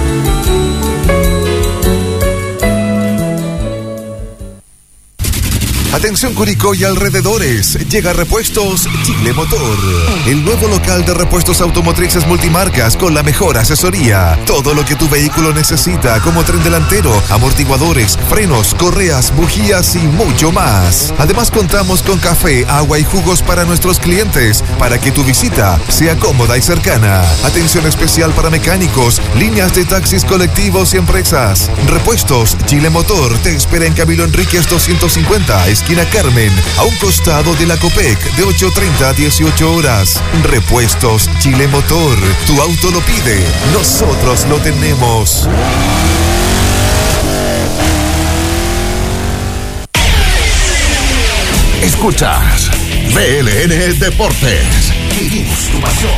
Atención Curicó y alrededores, llega Repuestos Chile Motor, el nuevo local de repuestos automotrices multimarcas con la mejor asesoría. Todo lo que tu vehículo necesita, como tren delantero, amortiguadores, frenos, correas, bujías y mucho más. Además contamos con café, agua y jugos para nuestros clientes, para que tu visita sea cómoda y cercana. Atención especial para mecánicos, líneas de taxis colectivos y empresas. Repuestos Chile Motor te espera en Camilo Enríquez doscientos cincuenta, esquina Carmen, a un costado de la Copec, de ocho treinta a dieciocho horas. Repuestos Chile Motor, tu auto lo pide, nosotros lo tenemos. Escuchas B L N Deportes. Vivimos tu pasión.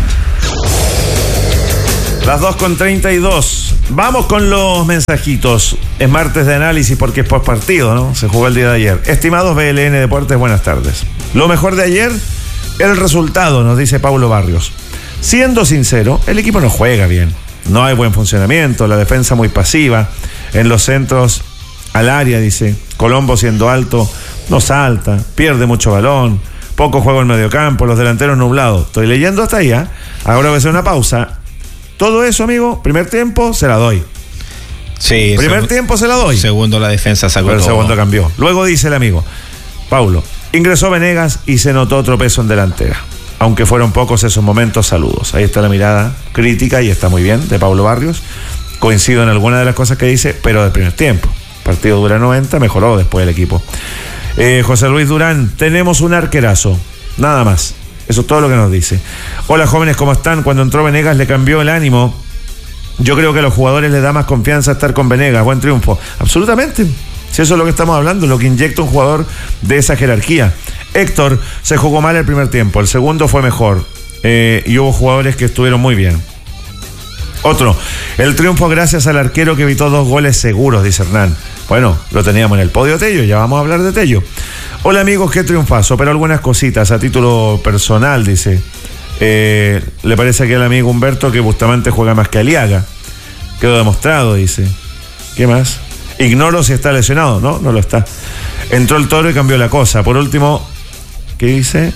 Las dos con treinta y dos. Vamos con los mensajitos. Es martes de análisis porque es post partido, ¿no? Se jugó el día de ayer. Estimados B L N Deportes, buenas tardes. Lo mejor de ayer, el resultado, nos dice Paulo Barrios. Siendo sincero, el equipo no juega bien. No hay buen funcionamiento, la defensa muy pasiva. En los centros al área, dice. Colombo siendo alto, no salta, pierde mucho balón. Poco juego en mediocampo, los delanteros nublados. Estoy leyendo hasta ahí, ¿eh? Ahora voy a hacer una pausa. Todo eso, amigo, primer tiempo se la doy. Sí. Primer seg- tiempo se la doy. Segundo la defensa sacó Pero el todo. segundo cambió. Luego dice el amigo, Paulo, ingresó Venegas y se notó otro peso en delantera. Aunque fueron pocos esos momentos, saludos. Ahí está la mirada crítica y está muy bien de Paulo Barrios. Coincido en alguna de las cosas que dice, pero del primer tiempo. El partido dura noventa, mejoró después el equipo. Eh, José Luis Durán, tenemos un arquerazo. Nada más. Eso es todo lo que nos dice. Hola jóvenes, ¿cómo están? Cuando entró Venegas le cambió el ánimo. Yo creo que a los jugadores les da más confianza estar con Venegas. Buen triunfo. Absolutamente. Si eso es lo que estamos hablando, lo que inyecta un jugador de esa jerarquía. Héctor se jugó mal el primer tiempo, el segundo fue mejor. Eh, y hubo jugadores que estuvieron muy bien. Otro, el triunfo gracias al arquero que evitó dos goles seguros, dice Hernán. Bueno, lo teníamos en el podio Tello, ya vamos a hablar de Tello. Hola amigos, qué triunfazo, pero algunas cositas a título personal, dice. Eh, le parece aquí al amigo Humberto que Bustamante juega más que Aliaga. Quedó demostrado, dice. ¿Qué más? Ignoro si está lesionado, ¿no? No lo está. Entró el Toro y cambió la cosa. Por último, ¿qué dice?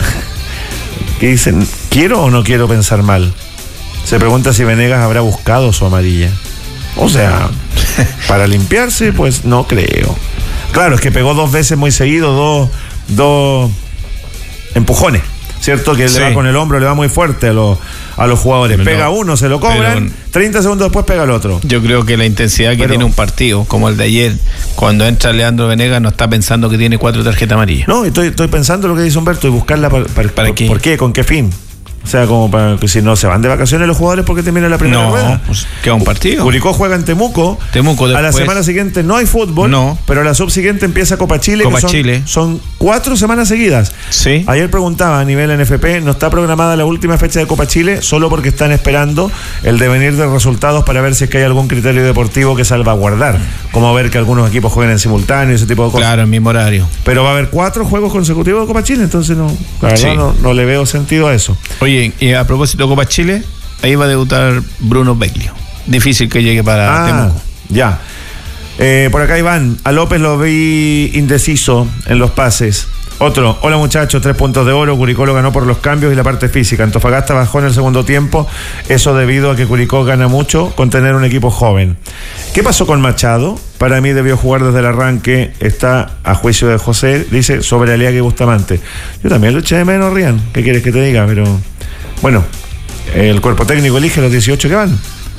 ¿Qué dice? ¿Quiero o no quiero pensar mal? Se pregunta si Venegas habrá buscado su amarilla. O sea, para limpiarse, pues no creo. Claro, es que pegó dos veces muy seguido, dos, dos empujones. ¿Cierto? Que sí. Le va con el hombro, le va muy fuerte a los, a los jugadores. Pero, pega uno, se lo cobran, pero, treinta segundos después pega el otro. Yo creo que la intensidad que pero, tiene un partido, como el de ayer, cuando entra Leandro Venegas, no está pensando que tiene cuatro tarjetas amarillas. No, estoy, estoy pensando lo que dice Humberto y buscarla para, para, ¿para por, qué? ¿Por qué? ¿Con qué fin? O sea, como para que si no se van de vacaciones los jugadores porque termina la primera no, rueda. Pues queda un partido. Curicó juega en Temuco. Temuco después, a la semana siguiente no hay fútbol. No. Pero a la subsiguiente empieza Copa Chile. Copa que son, Chile. Son cuatro semanas seguidas. Sí. Ayer preguntaba a nivel N F P, no está programada la última fecha de Copa Chile solo porque están esperando el devenir de resultados para ver si es que hay algún criterio deportivo que salvaguardar. Como ver que algunos equipos jueguen en simultáneo, ese tipo de cosas. Claro, en mismo horario. Pero va a haber cuatro juegos consecutivos de Copa Chile, entonces no, la verdad sí. no, no le veo sentido a eso. Oye, y a propósito de Copa Chile, ahí va a debutar Bruno Beglio. Difícil que llegue para ah, Temuco. Ya. Eh, por acá Iván, a López lo vi indeciso en los pases. Otro, hola muchachos, tres puntos de oro, Curicó lo ganó por los cambios y la parte física. Antofagasta bajó en el segundo tiempo, eso debido a que Curicó gana mucho con tener un equipo joven. ¿Qué pasó con Machado? Para mí debió jugar desde el arranque, está a juicio de José, dice, sobre Aliaga y Bustamante. Yo también lo eché de menos, Rian, ¿qué quieres que te diga? Pero, bueno, el cuerpo técnico elige los dieciocho que van.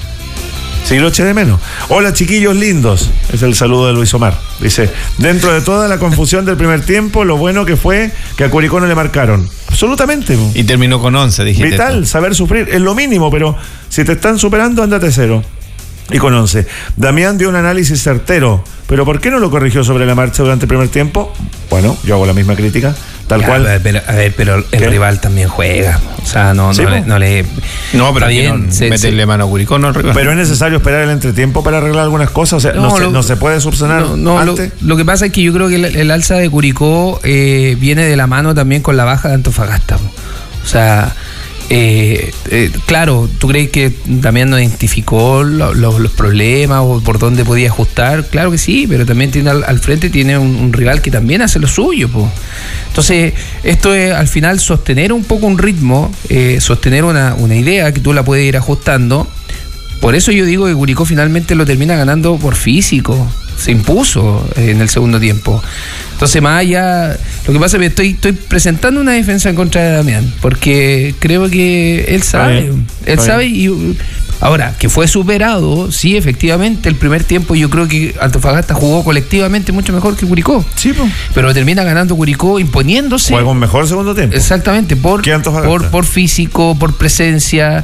Sí, lo eché de menos. Hola chiquillos lindos, es el saludo de Luis Omar. Dice, dentro de toda la confusión del primer tiempo, lo bueno que fue que a Curicó no le marcaron. Absolutamente. Y terminó con once, dijiste. Vital, esto. Saber sufrir, es lo mínimo, pero si te están superando, ándate cero. Y con once. Damián dio un análisis certero, pero ¿por qué no lo corrigió sobre la marcha durante el primer tiempo? Bueno, yo hago la misma crítica, tal ya, cual. A ver, pero, a ver, pero el ¿qué? Rival también juega. O sea, no, ¿sí, no, le, no le. No, pero bien, no, se, meterle se, mano a Curicó no arregla. Pero es necesario esperar el entretiempo para arreglar algunas cosas. O sea, no, no, se, lo, no se puede subsanar no, no, antes. Lo, lo que pasa es que yo creo que el, el alza de Curicó eh, viene de la mano también con la baja de Antofagasta. O sea. Eh, eh, claro, ¿tú crees que también no identificó lo, lo, los problemas o por dónde podía ajustar? Claro que sí, pero también tiene al, al frente tiene un, un rival que también hace lo suyo, po. Entonces, esto es al final sostener un poco un ritmo, eh, sostener una, una idea que tú la puedes ir ajustando. Por eso yo digo que Curicó finalmente lo termina ganando por físico. Se impuso en el segundo tiempo. Entonces, más allá, lo que pasa es que estoy, estoy presentando una defensa en contra de Damián, porque creo que él sabe. Bien, él sabe bien. Y ahora, que fue superado, sí, efectivamente, el primer tiempo yo creo que Antofagasta jugó colectivamente mucho mejor que Curicó. Sí, pues. Pero termina ganando Curicó imponiéndose. Juega un mejor segundo tiempo. Exactamente, por, por, por físico, por presencia,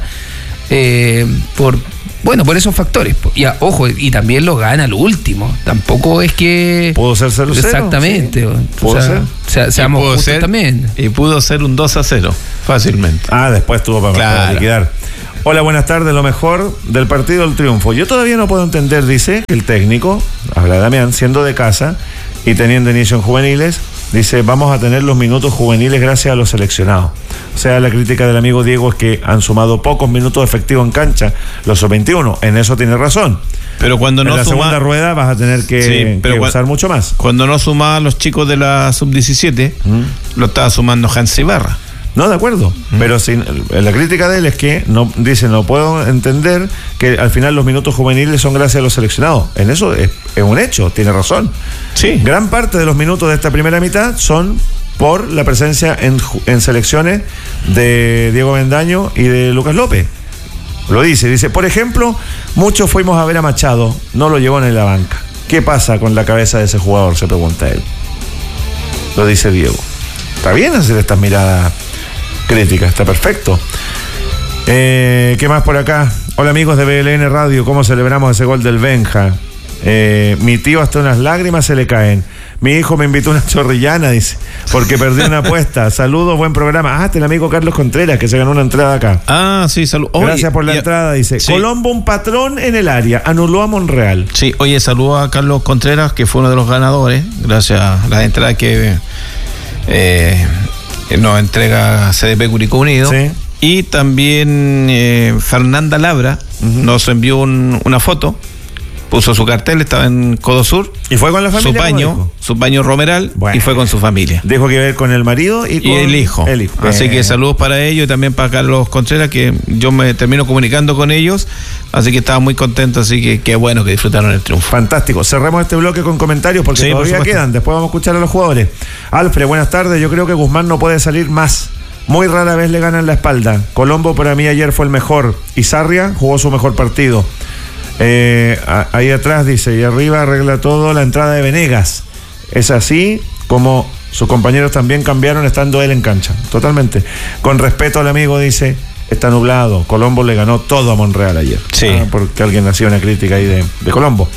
eh, por... Bueno, por esos factores. Y a, ojo, y también lo gana al último. Tampoco es que... Pudo ser cero cero. Exactamente. Sí. Pudo o sea, ser. Seamos justos ser, también. Y pudo ser un dos a cero, fácilmente. Ah, después tuvo para, claro. para liquidar. Hola, buenas tardes. Lo mejor del partido, el triunfo. Yo todavía no puedo entender, dice, que el técnico, habla Damián, siendo de casa y teniendo inicio en juveniles, dice, vamos a tener los minutos juveniles gracias a los seleccionados. O sea, la crítica del amigo Diego es que han sumado pocos minutos efectivos en cancha los sub veintiuno. En eso tiene razón. Pero cuando no en la suma... segunda rueda vas a tener que, sí, pero que usar cuando, mucho más. Cuando no suma a los chicos de la sub diecisiete, ¿Mm? Lo estaba sumando Hans Ibarra. No, de acuerdo, ¿Mm? Pero sin, la crítica de él es que no, dice, no puedo entender que al final los minutos juveniles son gracias a los seleccionados. En eso es, es un hecho, tiene razón. Sí. Gran parte de los minutos de esta primera mitad son por la presencia en, en selecciones de Diego Bendaño y de Lucas López. Lo dice, dice, por ejemplo, muchos fuimos a ver a Machado, no lo llevó en la banca. ¿Qué pasa con la cabeza de ese jugador? Se pregunta él. Lo dice Diego. Está bien hacer estas miradas críticas, está perfecto. Eh, ¿Qué más por acá? Hola amigos de B L N Radio, ¿cómo celebramos ese gol del Benja? Eh, mi tío hasta unas lágrimas se le caen. Mi hijo me invitó a una chorrillana, dice, porque perdí una apuesta. Saludos, buen programa. Ah, este el amigo Carlos Contreras, que se ganó una entrada acá. Ah, sí, saludos. Gracias por la y, entrada, dice. Sí. Colombo, un patrón en el área, anuló a Monreal. Sí, oye, saludo a Carlos Contreras, que fue uno de los ganadores, gracias a la entrada que eh, nos entrega C D P Curicó Unido. Sí. Y también eh, Fernanda Labra uh-huh. nos envió un, una foto. Puso su cartel, estaba en Codo Sur. ¿Y fue con la familia? Su paño, su paño Romeral, bueno, y fue con su familia. Dijo que iba a ir con el marido y con y el hijo. El hijo. Así eh. que saludos para ellos y también para Carlos Contreras, que yo me termino comunicando con ellos. Así que estaba muy contento, así que qué bueno que disfrutaron el triunfo. Fantástico. Cerramos este bloque con comentarios porque sí, todavía quedan. Después vamos a escuchar a los jugadores. Alfred, buenas tardes. Yo creo que Guzmán no puede salir más. Muy rara vez le ganan la espalda. Colombo para mí ayer fue el mejor. Y Sarria jugó su mejor partido. Eh, ahí atrás dice, y arriba arregla todo la entrada de Venegas. Es así como sus compañeros también cambiaron estando él en cancha. Totalmente. Con respeto al amigo, dice, está nublado. Colombo le ganó todo a Monreal ayer. Sí. Ah, porque alguien hacía una crítica ahí de, de Colombo.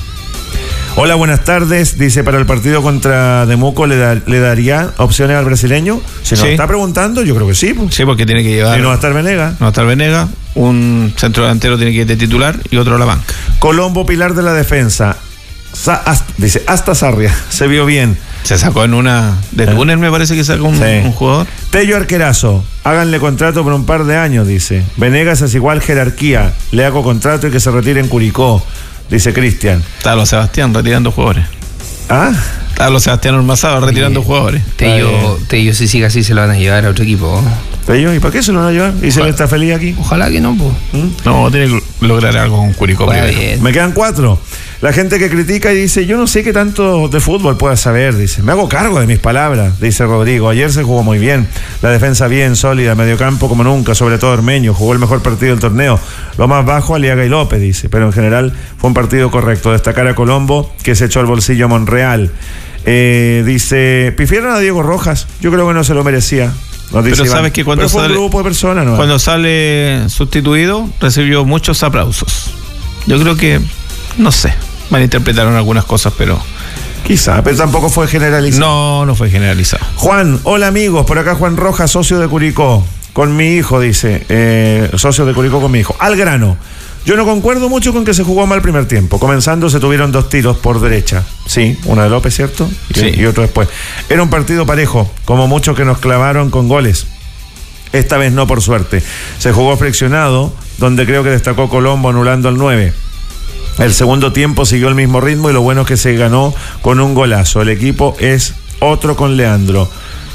Hola, buenas tardes. Dice, para el partido contra Temuco, ¿le, da, ¿le daría opciones al brasileño? Si nos sí. está preguntando, yo creo que sí. Sí, porque tiene que llevar... Y no va a estar Venegas. No va a estar Venegas. Un centro delantero tiene que ir de titular y otro a la banca. Colombo, pilar de la defensa. Sa- hasta, dice, hasta Sarria. Se vio bien. Se sacó en una... De Túnez, me parece que sacó un, sí. un jugador. Tello Arquerazo. Háganle contrato por un par de años, dice. Venegas es igual jerarquía. Le hago contrato y que se retire en Curicó. Dice Cristian. Talo Sebastián retirando jugadores. ¿Ah? Talo Sebastián Ormazado retirando Oye, jugadores. Tello, Tello, si sigue así, se lo van a llevar a otro equipo. Tello, ¿y para qué se lo van a llevar? ¿Y se le está feliz aquí? Ojalá que no, pues. ¿Mm? No, tiene que lograr algo con Curicó. Me quedan cuatro. La gente que critica y dice, yo no sé qué tanto de fútbol pueda saber, dice, me hago cargo de mis palabras, dice Rodrigo. Ayer se jugó muy bien, la defensa bien sólida, mediocampo como nunca, sobre todo Ormeño, jugó el mejor partido del torneo. Lo más bajo, Aliaga y López, dice, pero en general fue un partido correcto. Destacar a Colombo, que se echó al bolsillo a Monreal. Eh, dice, pifieron a Diego Rojas, yo creo que no se lo merecía. Pero Iván, sabes que cuando fue sale, un grupo de personas, ¿no? Cuando sale sustituido, recibió muchos aplausos. Yo creo que, no sé, malinterpretaron algunas cosas, pero... Quizá, pero tampoco fue generalizado. No, no fue generalizado. Juan, hola amigos, por acá Juan Rojas, socio de Curicó, con mi hijo, dice, eh, socio de Curicó con mi hijo. Al grano, yo no concuerdo mucho con que se jugó mal el primer tiempo. Comenzando se tuvieron dos tiros por derecha. Sí, una de López, ¿cierto? Y, sí. y otro después. Era un partido parejo, como muchos que nos clavaron con goles. Esta vez no, por suerte. Se jugó friccionado, donde creo que destacó Colombo anulando al nueve. El segundo tiempo siguió el mismo ritmo y lo bueno es que se ganó con un golazo. El equipo es otro con Leandro.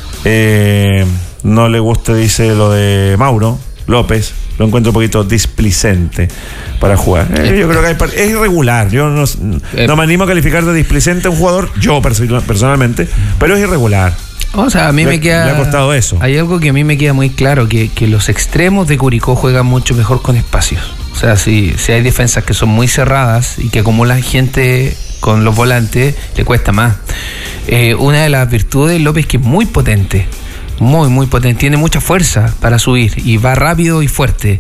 Eh, no le gusta, dice, lo de Mauro López. Lo encuentro un poquito displicente para jugar. Eh, yo creo que hay par- es irregular. Yo no, no me animo a calificar de displicente a un jugador, yo personalmente, pero es irregular. O sea, a mí le, me queda... Le ha costado eso. Hay algo que a mí me queda muy claro, que, que los extremos de Curicó juegan mucho mejor con espacios. O sea, si, si hay defensas que son muy cerradas y que acumulan gente con los volantes, le cuesta más. Eh, una de las virtudes de López, que es muy potente, muy, muy potente, tiene mucha fuerza para subir y va rápido y fuerte.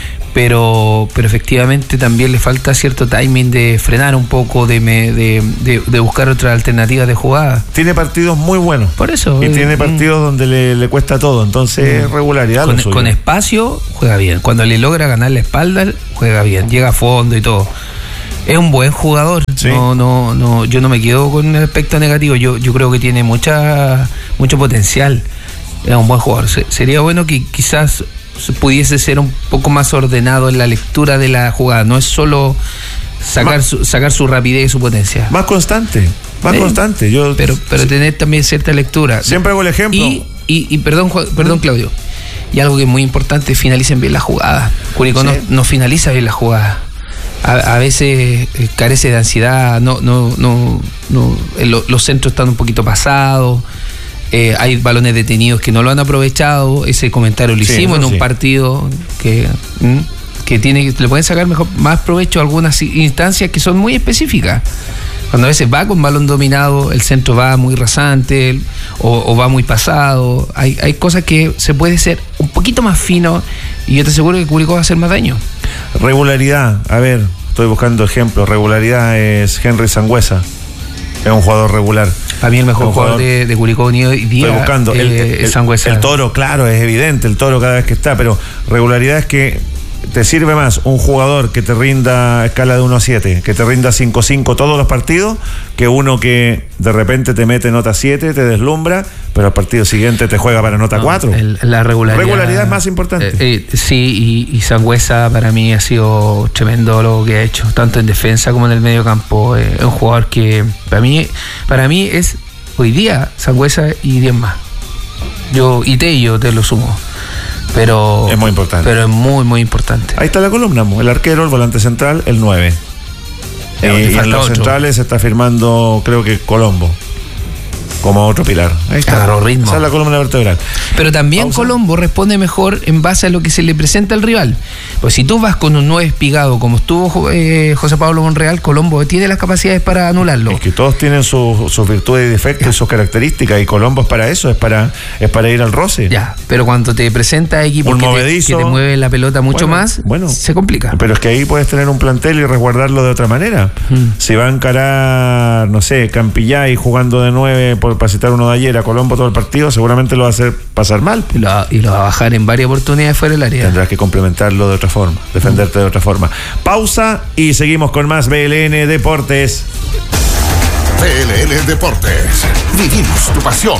Pero, pero efectivamente también le falta cierto timing de frenar un poco, de, me, de, de, de buscar otras alternativas de jugada. Tiene partidos muy buenos. Por eso. Y eh, tiene partidos mm, donde le, le cuesta todo. Entonces, mm, regularidad. Con, con espacio, juega bien. Cuando le logra ganar la espalda, juega bien. Llega a fondo y todo. Es un buen jugador. Sí. No, no, no, yo no me quedo con el aspecto negativo. Yo, yo creo que tiene mucha, mucho potencial. Es un buen jugador. Se, sería bueno que quizás pudiese ser un poco más ordenado en la lectura de la jugada. No es solo sacar, más, su, sacar su rapidez y su potencia. Más constante, más eh, constante. Yo, pero pero sí. tener también cierta lectura. Siempre hago el ejemplo. Y, y, y perdón, perdón, Claudio. Y algo que es muy importante, finalicen bien la jugada. Curicó sí. no, no finaliza bien la jugada. A, a veces eh, carece de ansiedad, no, no, no, no eh, lo, los centros están un poquito pasados. Eh, hay balones detenidos que no lo han aprovechado. Ese comentario lo sí, hicimos en un sí. partido que, que tiene que le pueden sacar mejor, más provecho a algunas instancias que son muy específicas. Cuando a veces va con balón dominado, el centro va muy rasante o, o va muy pasado. Hay, hay cosas que se puede ser un poquito más fino y yo te aseguro que Curicó va a hacer más daño. Regularidad, a ver, estoy buscando ejemplos. Regularidad es Henry Sangüesa. Es un jugador regular. Para mí el mejor jugador, jugador de, de Curicó Unido hoy día. Estoy buscando. Eh, el, el, el, Sangüesa. El Toro, claro, es evidente. El Toro cada vez que está. Pero regularidad es que te sirve más un jugador que te rinda escala de uno a siete, que te rinda cinco cinco todos los partidos, que uno que de repente te mete nota siete, te deslumbra, pero al partido siguiente te juega para nota no, cuatro. El, la regularidad. Regularidad es más importante. Eh, eh, sí, y, y Sangüesa para mí ha sido tremendo lo que ha hecho, tanto en defensa como en el medio campo. Es eh, un jugador que para mí, para mí es hoy día Sangüesa y diez más. Yo, y Tello te lo sumo. Pero es muy importante. Pero es muy, muy importante. Ahí está la columna, el arquero, el volante central, el nueve. Eh, y en los otro. centrales se está firmando, creo que Colombo, como otro pilar. Ahí está. Agarró ritmo. Esa es la columna vertebral. Pero también Pausa. Colombo responde mejor en base a lo que se le presenta al rival. Pues si tú vas con un nueve espigado, como estuvo eh, José Pablo Monreal, Colombo tiene las capacidades para anularlo. Es que todos tienen sus su virtudes y defectos, y sus características, y Colombo es para eso, es para, es para ir al roce. Ya, pero cuando te presenta equipos que te, que te mueve la pelota mucho bueno, más, bueno, se complica. Pero es que ahí puedes tener un plantel y resguardarlo de otra manera. Hmm. Si va a encarar, no sé, Campillay jugando de nueve, por, para citar uno de ayer, a Colombo todo el partido, seguramente lo va a hacer pasar mal. Y lo, y lo va a bajar en varias oportunidades fuera del área. Tendrás que complementarlo de otra forma, defenderte de otra forma. Pausa y seguimos con más B L N Deportes. B L N Deportes. Vivimos tu pasión.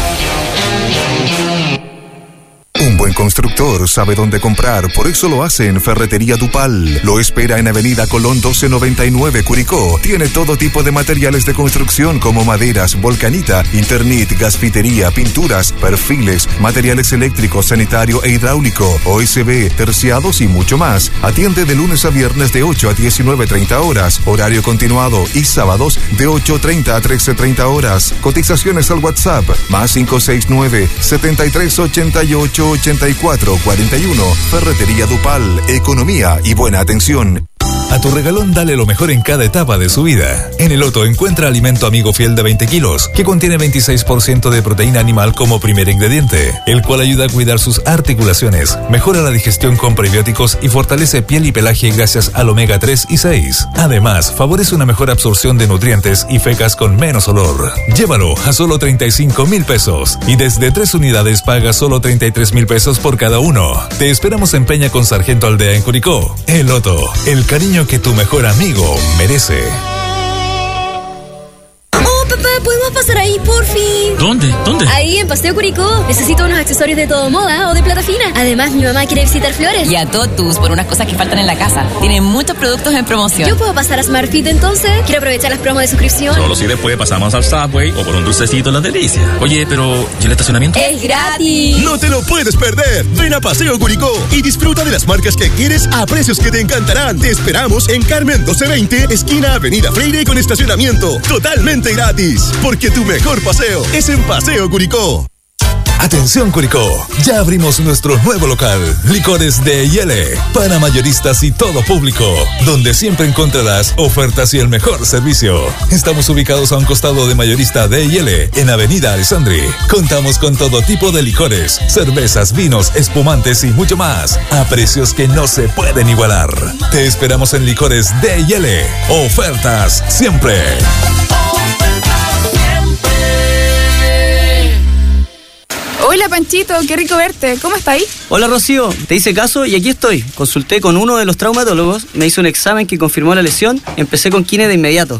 Un buen constructor sabe dónde comprar, por eso lo hace en Ferretería Dupal. Lo espera en Avenida Colón doce noventa y nueve, Curicó. Tiene todo tipo de materiales de construcción como maderas, volcanita, Internet, gasfitería, pinturas, perfiles, materiales eléctricos, sanitario e hidráulico, O S B, terciados y mucho más. Atiende de lunes a viernes de ocho a diecinueve treinta horas, horario continuado, y sábados de ocho treinta a trece treinta horas. Cotizaciones al WhatsApp, más cinco seis nueve, setenta y tres ochenta y ocho ochenta y cuatro cuarenta y uno. Ferretería Dupal, economía y buena atención. A tu regalón dale lo mejor en cada etapa de su vida. En el Otto encuentra alimento amigo fiel de veinte kilos, que contiene veintiséis por ciento de proteína animal como primer ingrediente, el cual ayuda a cuidar sus articulaciones, mejora la digestión con prebióticos y fortalece piel y pelaje gracias al omega tres y seis. Además, favorece una mejor absorción de nutrientes y fecas con menos olor. Llévalo a solo treinta y cinco mil pesos y desde tres unidades paga solo treinta y tres mil pesos por cada uno. Te esperamos en Peña con Sargento Aldea en Curicó. El Otto, el cariño que tu mejor amigo merece. Oh, papá, ¿podemos pasar ahí, por fin? ¿Dónde? ¿Dónde? Ahí, en Paseo Curicó. Necesito unos accesorios de todo moda o de plata fina. Además, mi mamá quiere visitar Flores. Y a Totus por unas cosas que faltan en la casa. Tienen muchos productos en promoción. ¿Yo puedo pasar a SmartFit entonces? Quiero aprovechar las promos de suscripción. Solo si después pasamos al Subway o por un dulcecito en Las Delicias. Oye, pero ¿y el estacionamiento? ¡Es gratis! No te lo puedes perder. Ven a Paseo Curicó y disfruta de las marcas que quieres a precios que te encantarán. Te esperamos en Carmen doce veinte, esquina Avenida Freire, con estacionamiento totalmente gratis. Porque tu mejor paseo es en Paseo Curicó. Atención Curicó, ya abrimos nuestro nuevo local, Licores de Yele, para mayoristas y todo público, donde siempre encontrarás ofertas y el mejor servicio. Estamos ubicados a un costado de Mayorista de Yele, en Avenida Alessandri. Contamos con todo tipo de licores, cervezas, vinos, espumantes y mucho más, a precios que no se pueden igualar. Te esperamos en Licores de Yele. Ofertas siempre. Hola Panchito, qué rico verte. ¿Cómo está ahí? Hola Rocío, te hice caso y aquí estoy. Consulté con uno de los traumatólogos, me hizo un examen que confirmó la lesión, empecé con quine de inmediato.